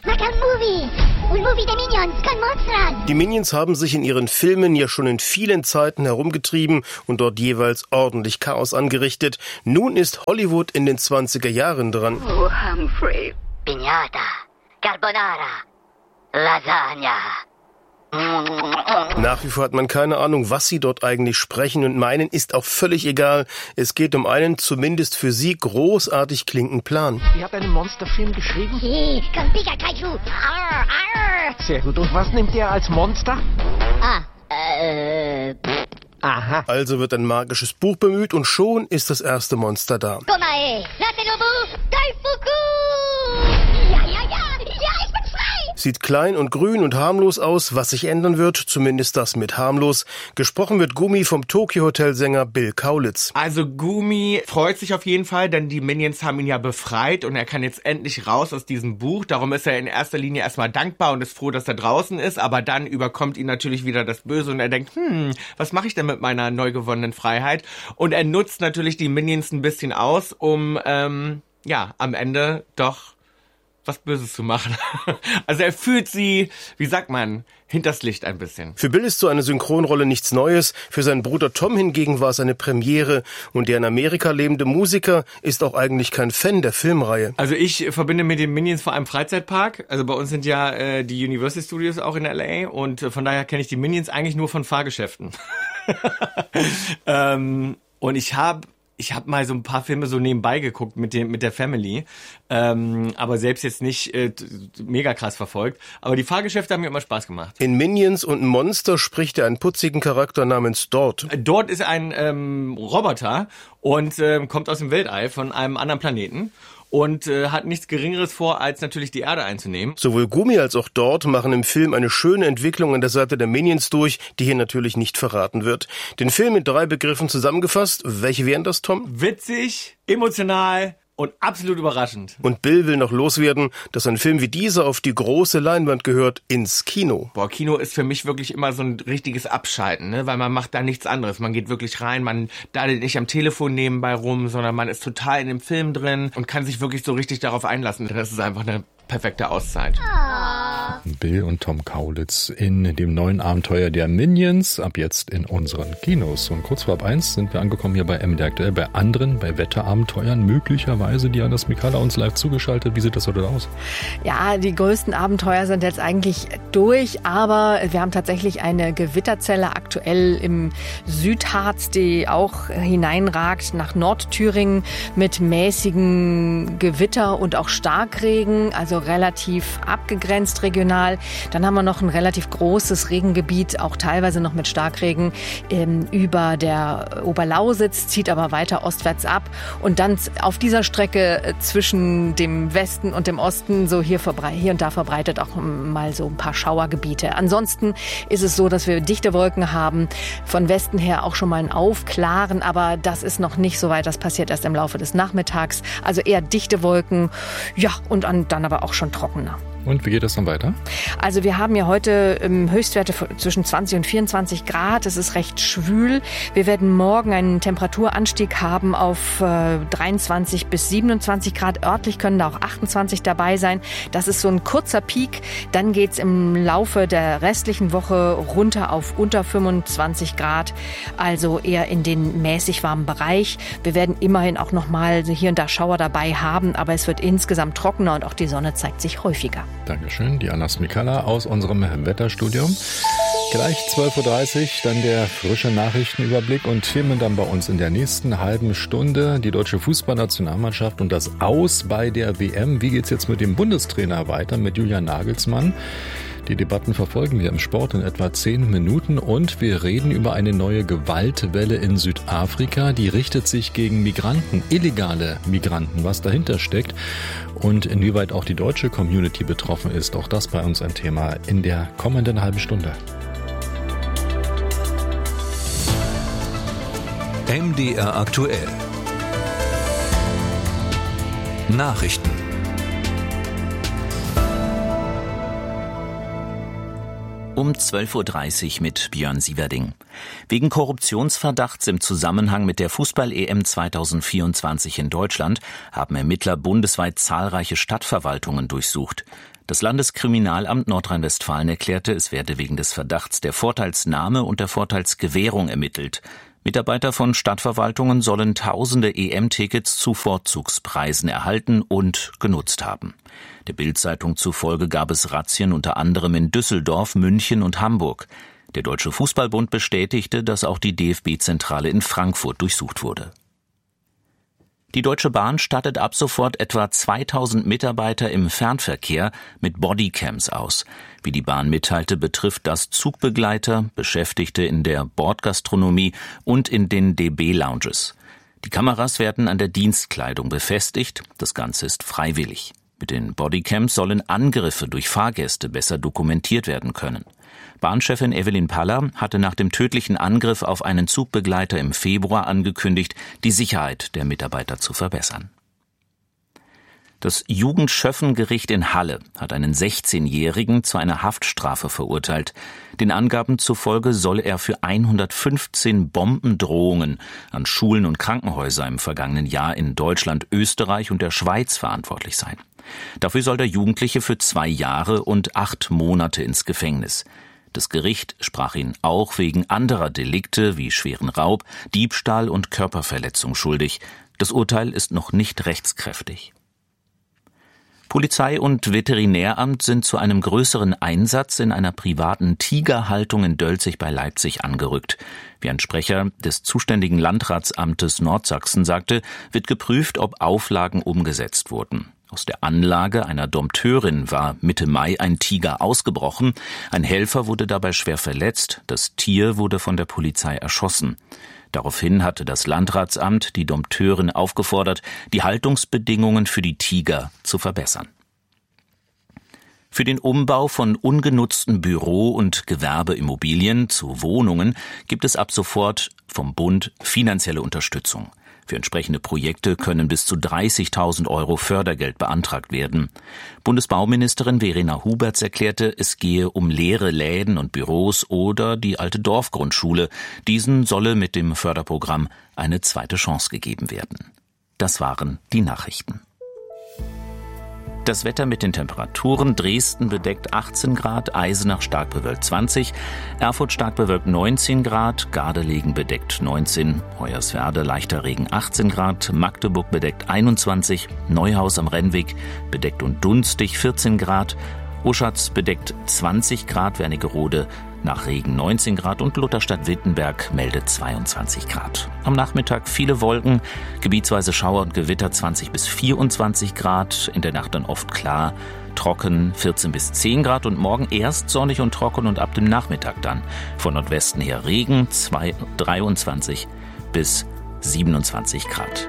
Die Minions haben sich in ihren Filmen ja schon in vielen Zeiten herumgetrieben und dort jeweils ordentlich Chaos angerichtet. Nun ist Hollywood in den zwanziger Jahren dran. Oh, Humphrey. Piñata, Carbonara, Lasagna. Nach wie vor hat man keine Ahnung, was sie dort eigentlich sprechen und meinen, ist auch völlig egal. Es geht um einen, zumindest für sie, großartig klingenden Plan. Ihr habt einen Monsterfilm geschrieben? Hey, komm, Pika Kaiju. Arr, arr. Sehr gut. Und was nimmt ihr als Monster? Ah, äh... Aha. Also wird ein magisches Buch bemüht und schon ist das erste Monster da. Komae, Ratenobu, Daifuku. Ja, ja, ja, ja, ich bin frei. Sieht klein und grün und harmlos aus, was sich ändern wird, zumindest das mit harmlos. Gesprochen wird Gumi vom Tokyo-Hotel-Sänger Bill Kaulitz. Also Gumi freut sich auf jeden Fall, denn die Minions haben ihn ja befreit und er kann jetzt endlich raus aus diesem Buch. Darum ist er in erster Linie erstmal dankbar und ist froh, dass er draußen ist. Aber dann überkommt ihn natürlich wieder das Böse und er denkt, hm, was mache ich denn mit meiner neu gewonnenen Freiheit? Und er nutzt natürlich die Minions ein bisschen aus, um, ähm, ja, am Ende doch was Böses zu machen. Also er fühlt sie, wie sagt man, hinters Licht ein bisschen. Für Bill ist so eine Synchronrolle nichts Neues. Für seinen Bruder Tom hingegen war es eine Premiere. Und der in Amerika lebende Musiker ist auch eigentlich kein Fan der Filmreihe. Also ich verbinde mit den Minions vor allem Freizeitpark. Also bei uns sind ja äh, die Universal Studios auch in L A. Und äh, von daher kenne ich die Minions eigentlich nur von Fahrgeschäften. ähm, und ich habe Ich habe mal so ein paar Filme so nebenbei geguckt mit dem mit der Family, ähm, aber selbst jetzt nicht äh, mega krass verfolgt. Aber die Fahrgeschäfte haben mir immer Spaß gemacht. In Minions und Monster spricht er einen putzigen Charakter namens Dort. Dort ist ein ähm, Roboter und äh, kommt aus dem Weltall von einem anderen Planeten. Und äh, hat nichts Geringeres vor, als natürlich die Erde einzunehmen. Sowohl Gumi als auch Dort machen im Film eine schöne Entwicklung an der Seite der Minions durch, die hier natürlich nicht verraten wird. Den Film mit drei Begriffen zusammengefasst. Welche wären das, Tom? Witzig, emotional und absolut überraschend. Und Bill will noch loswerden, dass ein Film wie dieser auf die große Leinwand gehört, ins Kino. Boah, Kino ist für mich wirklich immer so ein richtiges Abschalten, ne? Weil man macht da nichts anderes. Man geht wirklich rein, man daddelt nicht am Telefon nebenbei rum, sondern man ist total in dem Film drin und kann sich wirklich so richtig darauf einlassen. Das ist einfach eine perfekte Auszeit. Bill und Tom Kaulitz in dem neuen Abenteuer der Minions, ab jetzt in unseren Kinos. Und kurz vor ab eins sind wir angekommen hier bei M D aktuell, bei anderen, bei Wetterabenteuern, möglicherweise. Diana Smikala uns live zugeschaltet. Wie sieht das heute aus? Ja, die größten Abenteuer sind jetzt eigentlich durch, aber wir haben tatsächlich eine Gewitterzelle aktuell im Südharz, die auch hineinragt nach Nordthüringen mit mäßigen Gewitter und auch Starkregen, also relativ abgegrenzt regional. Dann haben wir noch ein relativ großes Regengebiet, auch teilweise noch mit Starkregen ähm, über der Oberlausitz, zieht aber weiter ostwärts ab. Und dann auf dieser Strecke zwischen dem Westen und dem Osten, so hier, verbrei- hier und da verbreitet auch mal so ein paar Schauergebiete. Ansonsten ist es so, dass wir dichte Wolken haben, von Westen her auch schon mal ein Aufklaren, aber das ist noch nicht so weit, das passiert erst im Laufe des Nachmittags. Also eher dichte Wolken, ja, und dann aber auch schon trockener. Und wie geht das dann weiter? Also wir haben ja heute ähm, Höchstwerte zwischen zwanzig und vierundzwanzig Grad. Es ist recht schwül. Wir werden morgen einen Temperaturanstieg haben auf äh, dreiundzwanzig bis siebenundzwanzig Grad. Örtlich können da auch achtundzwanzig dabei sein. Das ist so ein kurzer Peak. Dann geht's im Laufe der restlichen Woche runter auf unter fünfundzwanzig Grad. Also eher in den mäßig warmen Bereich. Wir werden immerhin auch noch mal hier und da Schauer dabei haben, aber es wird insgesamt trockener und auch die Sonne zeigt sich häufiger. Dankeschön, Diana Smikala aus unserem Wetterstudio. Gleich zwölf Uhr dreißig, dann der frische Nachrichtenüberblick und Themen dann bei uns in der nächsten halben Stunde. Die deutsche Fußballnationalmannschaft und das Aus bei der W M. Wie geht's jetzt mit dem Bundestrainer weiter, mit Julian Nagelsmann? Die Debatten verfolgen wir im Sport in etwa zehn Minuten und wir reden über eine neue Gewaltwelle in Südafrika. Die richtet sich gegen Migranten, illegale Migranten, was dahinter steckt und inwieweit auch die deutsche Community betroffen ist. Auch das bei uns ein Thema in der kommenden halben Stunde. M D R aktuell. Nachrichten. Um zwölf Uhr dreißig mit Björn Sieverding. Wegen Korruptionsverdachts im Zusammenhang mit der Fußball-E M zweitausendvierundzwanzig in Deutschland haben Ermittler bundesweit zahlreiche Stadtverwaltungen durchsucht. Das Landeskriminalamt Nordrhein-Westfalen erklärte, es werde wegen des Verdachts der Vorteilsnahme und der Vorteilsgewährung ermittelt. Mitarbeiter von Stadtverwaltungen sollen tausende E M-Tickets zu Vorzugspreisen erhalten und genutzt haben. Der Bild-Zeitung zufolge gab es Razzien unter anderem in Düsseldorf, München und Hamburg. Der Deutsche Fußballbund bestätigte, dass auch die D F B-Zentrale in Frankfurt durchsucht wurde. Die Deutsche Bahn stattet ab sofort etwa zweitausend Mitarbeiter im Fernverkehr mit Bodycams aus. Wie die Bahn mitteilte, betrifft das Zugbegleiter, Beschäftigte in der Bordgastronomie und in den D B-Lounges. Die Kameras werden an der Dienstkleidung befestigt. Das Ganze ist freiwillig. Mit den Bodycams sollen Angriffe durch Fahrgäste besser dokumentiert werden können. Bahnchefin Evelyn Paller hatte nach dem tödlichen Angriff auf einen Zugbegleiter im Februar angekündigt, die Sicherheit der Mitarbeiter zu verbessern. Das Jugendschöffengericht in Halle hat einen sechzehnjährigen zu einer Haftstrafe verurteilt. Den Angaben zufolge soll er für hundertfünfzehn Bombendrohungen an Schulen und Krankenhäuser im vergangenen Jahr in Deutschland, Österreich und der Schweiz verantwortlich sein. Dafür soll der Jugendliche für zwei Jahre und acht Monate ins Gefängnis. Das Gericht sprach ihn auch wegen anderer Delikte wie schweren Raub, Diebstahl und Körperverletzung schuldig. Das Urteil ist noch nicht rechtskräftig. Polizei und Veterinäramt sind zu einem größeren Einsatz in einer privaten Tigerhaltung in Dölzig bei Leipzig angerückt. Wie ein Sprecher des zuständigen Landratsamtes Nordsachsen sagte, wird geprüft, ob Auflagen umgesetzt wurden. Aus der Anlage einer Dompteurin war Mitte Mai ein Tiger ausgebrochen. Ein Helfer wurde dabei schwer verletzt. Das Tier wurde von der Polizei erschossen. Daraufhin hatte das Landratsamt die Dompteurin aufgefordert, die Haltungsbedingungen für die Tiger zu verbessern. Für den Umbau von ungenutzten Büro- und Gewerbeimmobilien zu Wohnungen gibt es ab sofort vom Bund finanzielle Unterstützung. Für entsprechende Projekte können bis zu dreißigtausend Euro Fördergeld beantragt werden. Bundesbauministerin Verena Huberts erklärte, es gehe um leere Läden und Büros oder die alte Dorfgrundschule. Diesen solle mit dem Förderprogramm eine zweite Chance gegeben werden. Das waren die Nachrichten. Das Wetter mit den Temperaturen: Dresden bedeckt achtzehn Grad, Eisenach stark bewölkt zwanzig, Erfurt stark bewölkt neunzehn Grad, Gardelegen bedeckt neunzehn, Hoyerswerda leichter Regen achtzehn Grad, Magdeburg bedeckt einundzwanzig, Neuhaus am Rennweg bedeckt und dunstig vierzehn Grad, Oschatz bedeckt zwanzig Grad, Wernigerode nach Regen neunzehn Grad und Lutherstadt-Wittenberg meldet zweiundzwanzig Grad. Am Nachmittag viele Wolken, gebietsweise Schauer und Gewitter zwanzig bis vierundzwanzig Grad, in der Nacht dann oft klar, trocken vierzehn bis zehn Grad und morgen erst sonnig und trocken und ab dem Nachmittag dann von Nordwesten her Regen, dreiundzwanzig bis siebenundzwanzig Grad.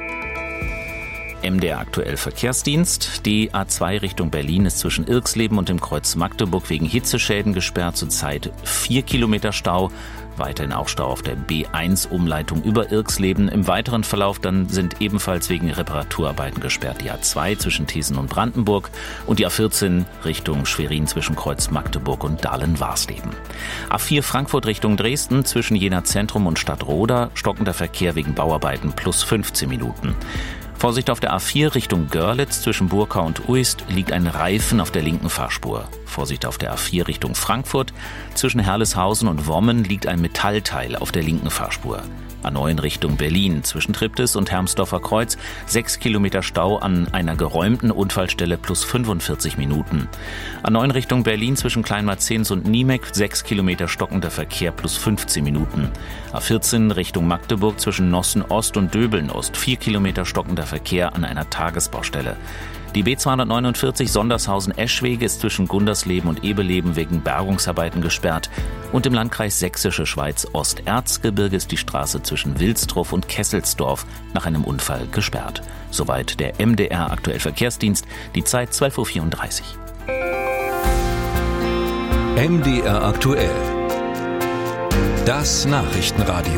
M D R aktuell Verkehrsdienst. Die A zwei Richtung Berlin ist zwischen Irxleben und dem Kreuz Magdeburg wegen Hitzeschäden gesperrt. Zurzeit vier Kilometer Stau. Weiterhin auch Stau auf der B eins Umleitung über Irxleben. Im weiteren Verlauf dann sind ebenfalls wegen Reparaturarbeiten gesperrt die A zwei zwischen Thesen und Brandenburg und die A vierzehn Richtung Schwerin zwischen Kreuz Magdeburg und Dahlen-Warsleben. A vier Frankfurt Richtung Dresden zwischen Jena Zentrum und Stadtroda. Stockender Verkehr wegen Bauarbeiten plus fünfzehn Minuten. Vorsicht auf der A vier Richtung Görlitz zwischen Burkau und Uist liegt ein Reifen auf der linken Fahrspur. Vorsicht auf der A vier Richtung Frankfurt. Zwischen Herleshausen und Wommen liegt ein Metallteil auf der linken Fahrspur. A neun Richtung Berlin zwischen Triptis und Hermsdorfer Kreuz sechs Kilometer Stau an einer geräumten Unfallstelle plus fünfundvierzig Minuten. A neun Richtung Berlin zwischen Kleinmarzens und Niemek sechs Kilometer stockender Verkehr plus fünfzehn Minuten. A vierzehn Richtung Magdeburg zwischen Nossen Ost und Döbeln Ost vier Kilometer stockender Verkehr an einer Tagesbaustelle. Die B zweihundertneunundvierzig Sondershausen-Eschwege ist zwischen Gundersleben und Ebeleben wegen Bergungsarbeiten gesperrt. Und im Landkreis Sächsische Schweiz Osterzgebirge ist die Straße zwischen Wilsdruff und Kesselsdorf nach einem Unfall gesperrt. Soweit der M D R aktuell Verkehrsdienst. Die Zeit zwölf Uhr vierunddreißig. M D R aktuell. Das Nachrichtenradio.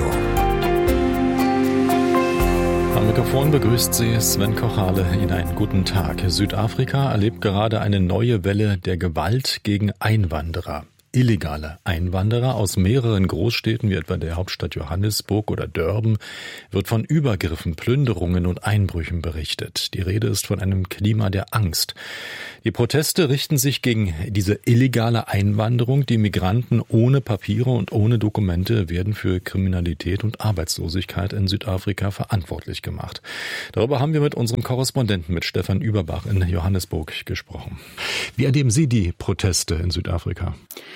Am Mikrofon begrüßt Sie Sven Kochale. Ihnen einen guten Tag. Südafrika erlebt gerade eine neue Welle der Gewalt gegen Einwanderer. illegale Einwanderer aus mehreren Großstädten, wie etwa der Hauptstadt Johannesburg oder Durban, wird von Übergriffen, Plünderungen und Einbrüchen berichtet. Die Rede ist von einem Klima der Angst. Die Proteste richten sich gegen diese illegale Einwanderung. Die Migranten ohne Papiere und ohne Dokumente werden für Kriminalität und Arbeitslosigkeit in Südafrika verantwortlich gemacht. Darüber haben wir mit unserem Korrespondenten, mit Stefan Überbach in Johannesburg gesprochen. Wie erleben Sie die Proteste in Südafrika?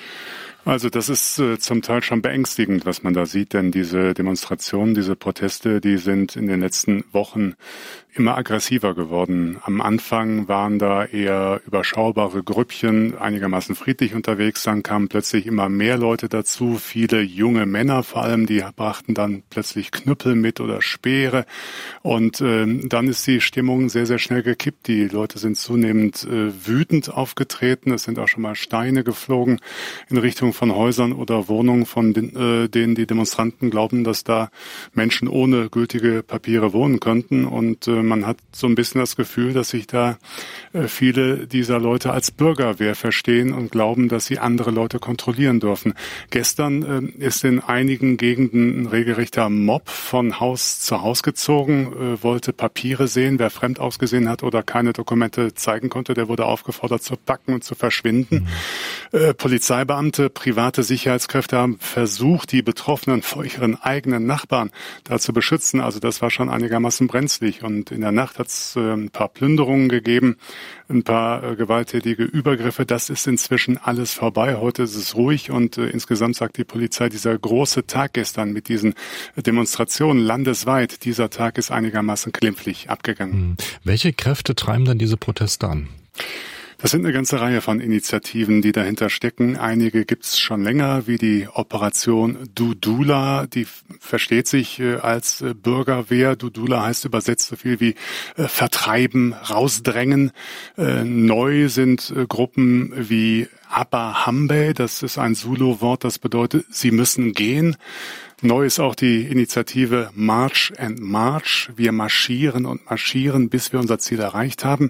Also das ist äh, zum Teil schon beängstigend, was man da sieht, denn diese Demonstrationen, diese Proteste, die sind in den letzten Wochen immer aggressiver geworden. Am Anfang waren da eher überschaubare Grüppchen, einigermaßen friedlich unterwegs. Dann kamen plötzlich immer mehr Leute dazu, viele junge Männer vor allem, die brachten dann plötzlich Knüppel mit oder Speere. Und äh, dann ist die Stimmung sehr, sehr schnell gekippt. Die Leute sind zunehmend äh, wütend aufgetreten. Es sind auch schon mal Steine geflogen in Richtung von Häusern oder Wohnungen, von den, äh, denen die Demonstranten glauben, dass da Menschen ohne gültige Papiere wohnen könnten. Und äh, man hat so ein bisschen das Gefühl, dass sich da äh, viele dieser Leute als Bürgerwehr verstehen und glauben, dass sie andere Leute kontrollieren dürfen. Gestern äh, ist in einigen Gegenden ein regelrechter Mob von Haus zu Haus gezogen, äh, wollte Papiere sehen. Wer fremd ausgesehen hat oder keine Dokumente zeigen konnte, der wurde aufgefordert zu packen und zu verschwinden. Mhm. Äh, Polizeibeamte, private Sicherheitskräfte haben versucht, die Betroffenen vor ihren eigenen Nachbarn da zu beschützen. Also das war schon einigermaßen brenzlig. Und in der Nacht hat es äh, ein paar Plünderungen gegeben, ein paar äh, gewalttätige Übergriffe. Das ist inzwischen alles vorbei. Heute ist es ruhig und äh, insgesamt sagt die Polizei, dieser große Tag gestern mit diesen Demonstrationen landesweit, dieser Tag ist einigermaßen glimpflich abgegangen. Hm. Welche Kräfte treiben denn diese Proteste an? Das sind eine ganze Reihe von Initiativen, die dahinter stecken. Einige gibt's schon länger, wie die Operation Dudula. Die versteht sich äh, als äh, Bürgerwehr. Dudula heißt übersetzt so viel wie äh, vertreiben, rausdrängen. Äh, neu sind äh, Gruppen wie Abahambe. Das ist ein Zulu-Wort, das bedeutet, sie müssen gehen. Neu ist auch die Initiative March and March. Wir marschieren und marschieren, bis wir unser Ziel erreicht haben.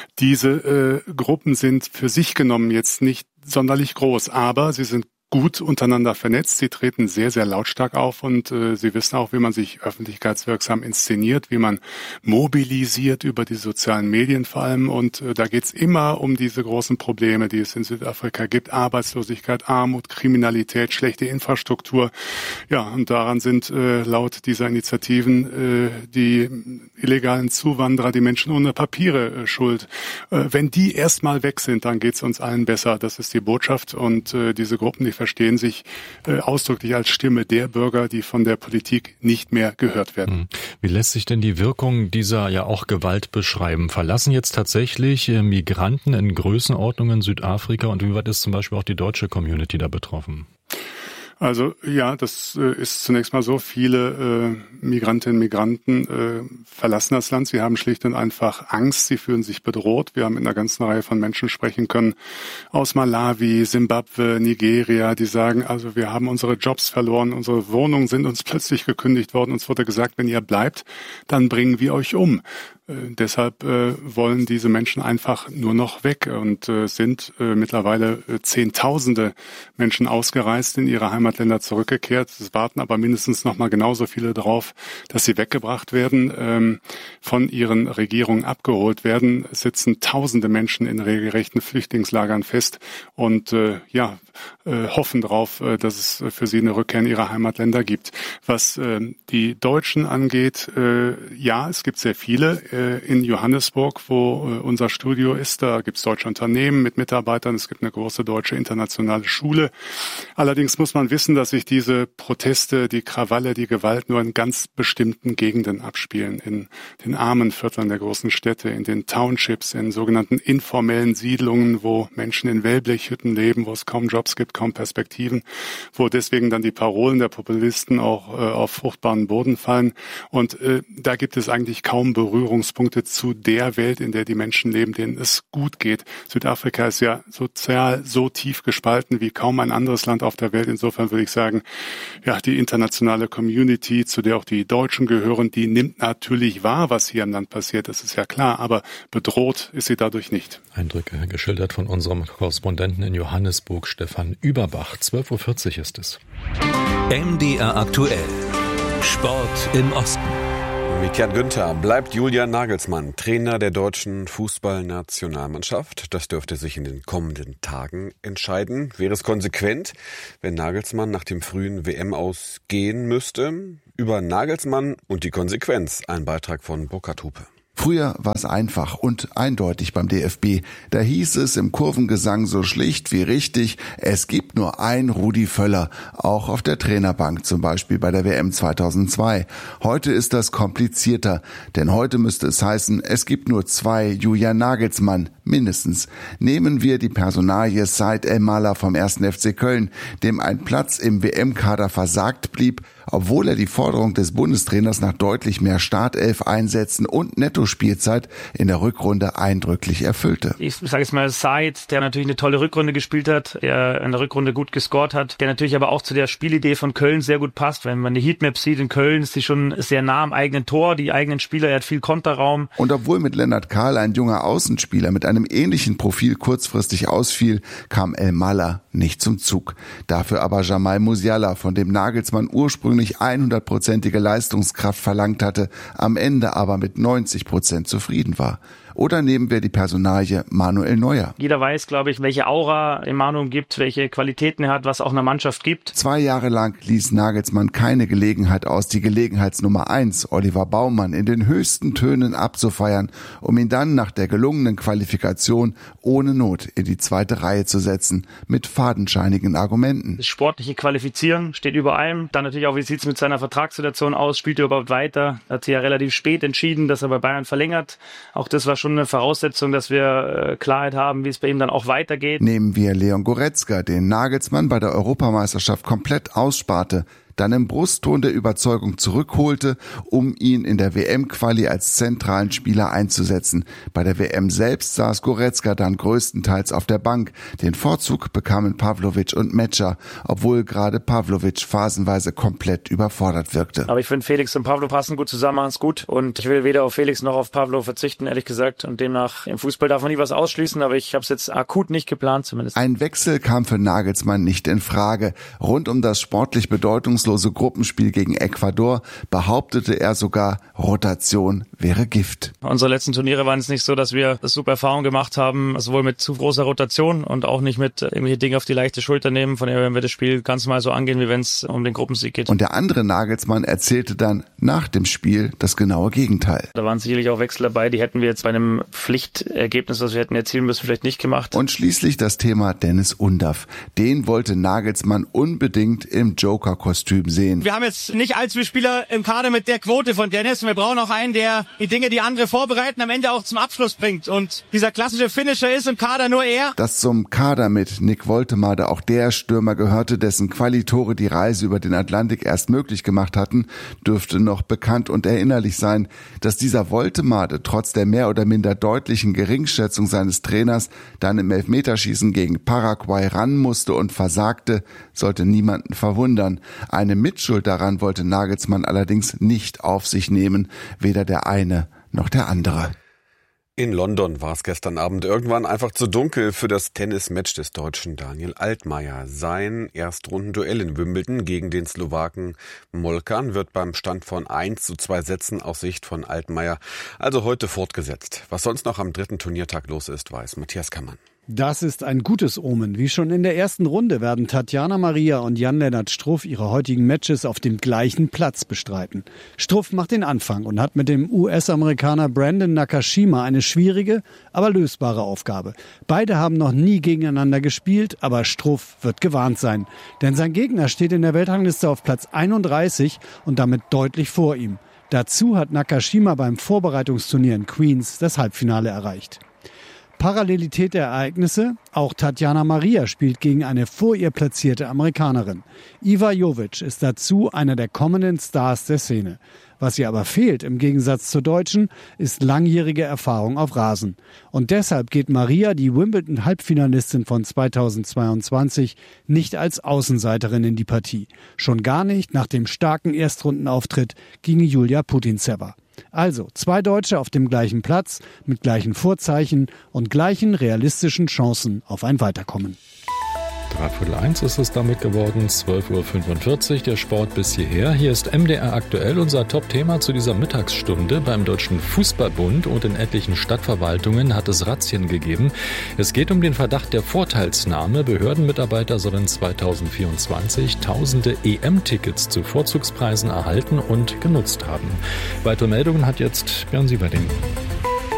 Diese äh, Gruppen sind für sich genommen jetzt nicht sonderlich groß, aber sie sind gut untereinander vernetzt. Sie treten sehr, sehr lautstark auf und äh, sie wissen auch, wie man sich öffentlichkeitswirksam inszeniert, wie man mobilisiert über die sozialen Medien vor allem. Und äh, da geht's immer um diese großen Probleme, die es in Südafrika gibt. Arbeitslosigkeit, Armut, Kriminalität, schlechte Infrastruktur. Ja, und daran sind äh, laut dieser Initiativen äh, die illegalen Zuwanderer, die Menschen ohne Papiere äh, schuld. Äh, wenn die erstmal weg sind, dann geht's uns allen besser. Das ist die Botschaft. Und äh, diese Gruppen, die verstehen sich äh, ausdrücklich als Stimme der Bürger, die von der Politik nicht mehr gehört werden. Wie lässt sich denn die Wirkung dieser ja auch Gewalt beschreiben? Verlassen jetzt tatsächlich äh, Migranten in Größenordnungen Südafrika und wie weit ist zum Beispiel auch die deutsche Community da betroffen? Also ja, das äh, ist zunächst mal so. Viele äh, Migrantinnen und Migranten äh, verlassen das Land. Sie haben schlicht und einfach Angst. Sie fühlen sich bedroht. Wir haben in einer ganzen Reihe von Menschen sprechen können aus Malawi, Simbabwe, Nigeria, die sagen, also wir haben unsere Jobs verloren, unsere Wohnungen sind uns plötzlich gekündigt worden. Uns wurde gesagt, wenn ihr bleibt, dann bringen wir euch um. Äh, deshalb äh, wollen diese Menschen einfach nur noch weg und äh, sind äh, mittlerweile äh, Zehntausende Menschen ausgereist, in ihre Heimatländer zurückgekehrt. Es warten aber mindestens noch mal genauso viele darauf, dass sie weggebracht werden, ähm, von ihren Regierungen abgeholt werden. Es sitzen Tausende Menschen in regelrechten Flüchtlingslagern fest und äh, ja äh, hoffen darauf, äh, dass es für sie eine Rückkehr in ihre Heimatländer gibt. Was äh, die Deutschen angeht, äh, ja, es gibt sehr viele. In Johannesburg, wo unser Studio ist, da gibt es deutsche Unternehmen mit Mitarbeitern, es gibt eine große deutsche internationale Schule. Allerdings muss man wissen, dass sich diese Proteste, die Krawalle, die Gewalt nur in ganz bestimmten Gegenden abspielen, in den armen Vierteln der großen Städte, in den Townships, in sogenannten informellen Siedlungen, wo Menschen in Wellblechhütten leben, wo es kaum Jobs gibt, kaum Perspektiven, wo deswegen dann die Parolen der Populisten auch äh, auf fruchtbaren Boden fallen. Und äh, da gibt es eigentlich kaum Berührungspunkte zu der Welt, in der die Menschen leben, denen es gut geht. Südafrika ist ja sozial so tief gespalten wie kaum ein anderes Land auf der Welt. Insofern insofern würde ich sagen, ja, die internationale Community, zu der auch die Deutschen gehören, die nimmt natürlich wahr, was hier im Land passiert, das ist ja klar, aber bedroht ist sie dadurch nicht. Eindrücke geschildert von unserem Korrespondenten in Johannesburg, Stefan Überbach. zwölf Uhr vierzig ist es. M D R aktuell. Sport im Osten. Mit Jan Günther bleibt Julian Nagelsmann Trainer der deutschen Fußballnationalmannschaft. Das dürfte sich in den kommenden Tagen entscheiden. Wäre es konsequent, wenn Nagelsmann nach dem frühen W M-Aus gehen müsste? Über Nagelsmann und die Konsequenz ein Beitrag von Burkhard Hupe. Früher war es einfach und eindeutig beim D F B. Da hieß es im Kurvengesang so schlicht wie richtig, es gibt nur ein Rudi Völler, auch auf der Trainerbank, zum Beispiel bei der W M zweitausendzwei. Heute ist das komplizierter, denn heute müsste es heißen, es gibt nur zwei Julian Nagelsmann, mindestens. Nehmen wir die Personalie Said El-Mala vom ersten F C Köln, dem ein Platz im W M-Kader versagt blieb, obwohl er die Forderung des Bundestrainers nach deutlich mehr Startelf-Einsätzen und Nettospielzeit in der Rückrunde eindrücklich erfüllte. Ich sage jetzt mal Said, der natürlich eine tolle Rückrunde gespielt hat, der in der Rückrunde gut gescored hat, der natürlich aber auch zu der Spielidee von Köln sehr gut passt. Wenn man die Heatmap sieht in Köln, ist sie schon sehr nah am eigenen Tor, die eigenen Spieler, er hat viel Konterraum. Und obwohl mit Lennart Kahl ein junger Außenspieler mit einem ähnlichen Profil kurzfristig ausfiel, kam El-Mala nicht zum Zug. Dafür aber Jamal Musiala, von dem Nagelsmann ursprünglich hundertprozentige Leistungskraft verlangt hatte, am Ende aber mit neunzig Prozent zufrieden war. Oder nehmen wir die Personalie Manuel Neuer. Jeder weiß, glaube ich, welche Aura Manu gibt, welche Qualitäten er hat, was auch einer Mannschaft gibt. Zwei Jahre lang ließ Nagelsmann keine Gelegenheit aus, die Gelegenheitsnummer eins, Oliver Baumann, in den höchsten Tönen abzufeiern, um ihn dann nach der gelungenen Qualifikation ohne Not in die zweite Reihe zu setzen, mit fadenscheinigen Argumenten. Das sportliche Qualifizieren steht über allem. Dann natürlich auch, wie sieht es mit seiner Vertragssituation aus? Spielt er überhaupt weiter? Hat sich ja relativ spät entschieden, dass er bei Bayern verlängert. Auch das war schon eine Voraussetzung, dass wir äh, Klarheit haben, wie es bei ihm dann auch weitergeht. Nehmen wir Leon Goretzka, den Nagelsmann bei der Europameisterschaft komplett aussparte, dann im Brustton der Überzeugung zurückholte, um ihn in der W M-Quali als zentralen Spieler einzusetzen. Bei der W M selbst saß Goretzka dann größtenteils auf der Bank. Den Vorzug bekamen Pavlovic und Metscher, obwohl gerade Pavlovic phasenweise komplett überfordert wirkte. Aber ich finde, Felix und Pavlo passen gut zusammen, machen es gut. Und ich will weder auf Felix noch auf Pavlo verzichten, ehrlich gesagt. Und demnach, im Fußball darf man nie was ausschließen, aber ich habe es jetzt akut nicht geplant zumindest. Ein Wechsel kam für Nagelsmann nicht in Frage. Rund um das sportlich bedeutungslose Gruppenspiel gegen Ecuador behauptete er sogar, Rotation wäre Gift. Unsere letzten Turniere waren es nicht so, dass wir das super Erfahrung gemacht haben, sowohl mit zu großer Rotation und auch nicht mit irgendwelche Dinge auf die leichte Schulter nehmen. Von daher werden wir das Spiel ganz mal so angehen, wie wenn es um den Gruppensieg geht. Und der andere Nagelsmann erzählte dann nach dem Spiel das genaue Gegenteil. Da waren sicherlich auch Wechsel dabei, die hätten wir jetzt bei einem Pflichtergebnis, das wir hätten erzielen müssen, vielleicht nicht gemacht. Und schließlich das Thema Dennis Undaff. Den wollte Nagelsmann unbedingt im Joker-Kostüm sehen. Wir haben jetzt nicht allzu viele Spieler im Kader mit der Quote von Dennis. Wir brauchen auch einen, der die Dinge, die andere vorbereiten, am Ende auch zum Abschluss bringt. Und dieser klassische Finisher ist im Kader nur er. Dass zum Kader mit Nick Woltemade auch der Stürmer gehörte, dessen Qualitore die Reise über den Atlantik erst möglich gemacht hatten, dürfte noch bekannt und erinnerlich sein. Dass dieser Woltemade trotz der mehr oder minder deutlichen Geringschätzung seines Trainers dann im Elfmeterschießen gegen Paraguay ran musste und versagte, sollte niemanden verwundern. Eine Mitschuld daran wollte Nagelsmann allerdings nicht auf sich nehmen, weder der eine noch der andere. In London war es gestern Abend irgendwann einfach zu dunkel für das Tennismatch des Deutschen Daniel Altmaier. Sein Erstrundenduell in Wimbledon gegen den Slowaken Molkan wird beim Stand von eins zu zwei Sätzen aus Sicht von Altmaier also heute fortgesetzt. Was sonst noch am dritten Turniertag los ist, weiß Matthias Kammann. Das ist ein gutes Omen. Wie schon in der ersten Runde werden Tatjana Maria und Jan-Lennart Struff ihre heutigen Matches auf dem gleichen Platz bestreiten. Struff macht den Anfang und hat mit dem U S-Amerikaner Brandon Nakashima eine schwierige, aber lösbare Aufgabe. Beide haben noch nie gegeneinander gespielt, aber Struff wird gewarnt sein. Denn sein Gegner steht in der Weltrangliste auf Platz einunddreißig und damit deutlich vor ihm. Dazu hat Nakashima beim Vorbereitungsturnier in Queens das Halbfinale erreicht. Parallelität der Ereignisse, auch Tatjana Maria spielt gegen eine vor ihr platzierte Amerikanerin. Iva Jovic ist dazu einer der kommenden Stars der Szene. Was ihr aber fehlt, im Gegensatz zur Deutschen, ist langjährige Erfahrung auf Rasen. Und deshalb geht Maria, die Wimbledon-Halbfinalistin von zweitausendzweiundzwanzig, nicht als Außenseiterin in die Partie. Schon gar nicht nach dem starken Erstrundenauftritt gegen Julia Putintseva. Also zwei Deutsche auf dem gleichen Platz, mit gleichen Vorzeichen und gleichen realistischen Chancen auf ein Weiterkommen. Dreiviertel eins ist es damit geworden, zwölf Uhr fünfundvierzig, der Sport bis hierher. Hier ist M D R aktuell, unser Top-Thema zu dieser Mittagsstunde. Beim Deutschen Fußballbund und in etlichen Stadtverwaltungen hat es Razzien gegeben. Es geht um den Verdacht der Vorteilsnahme. Behördenmitarbeiter sollen zweitausendvierundzwanzig tausende E M-Tickets zu Vorzugspreisen erhalten und genutzt haben. Weitere Meldungen hat jetzt Björn Sieverding.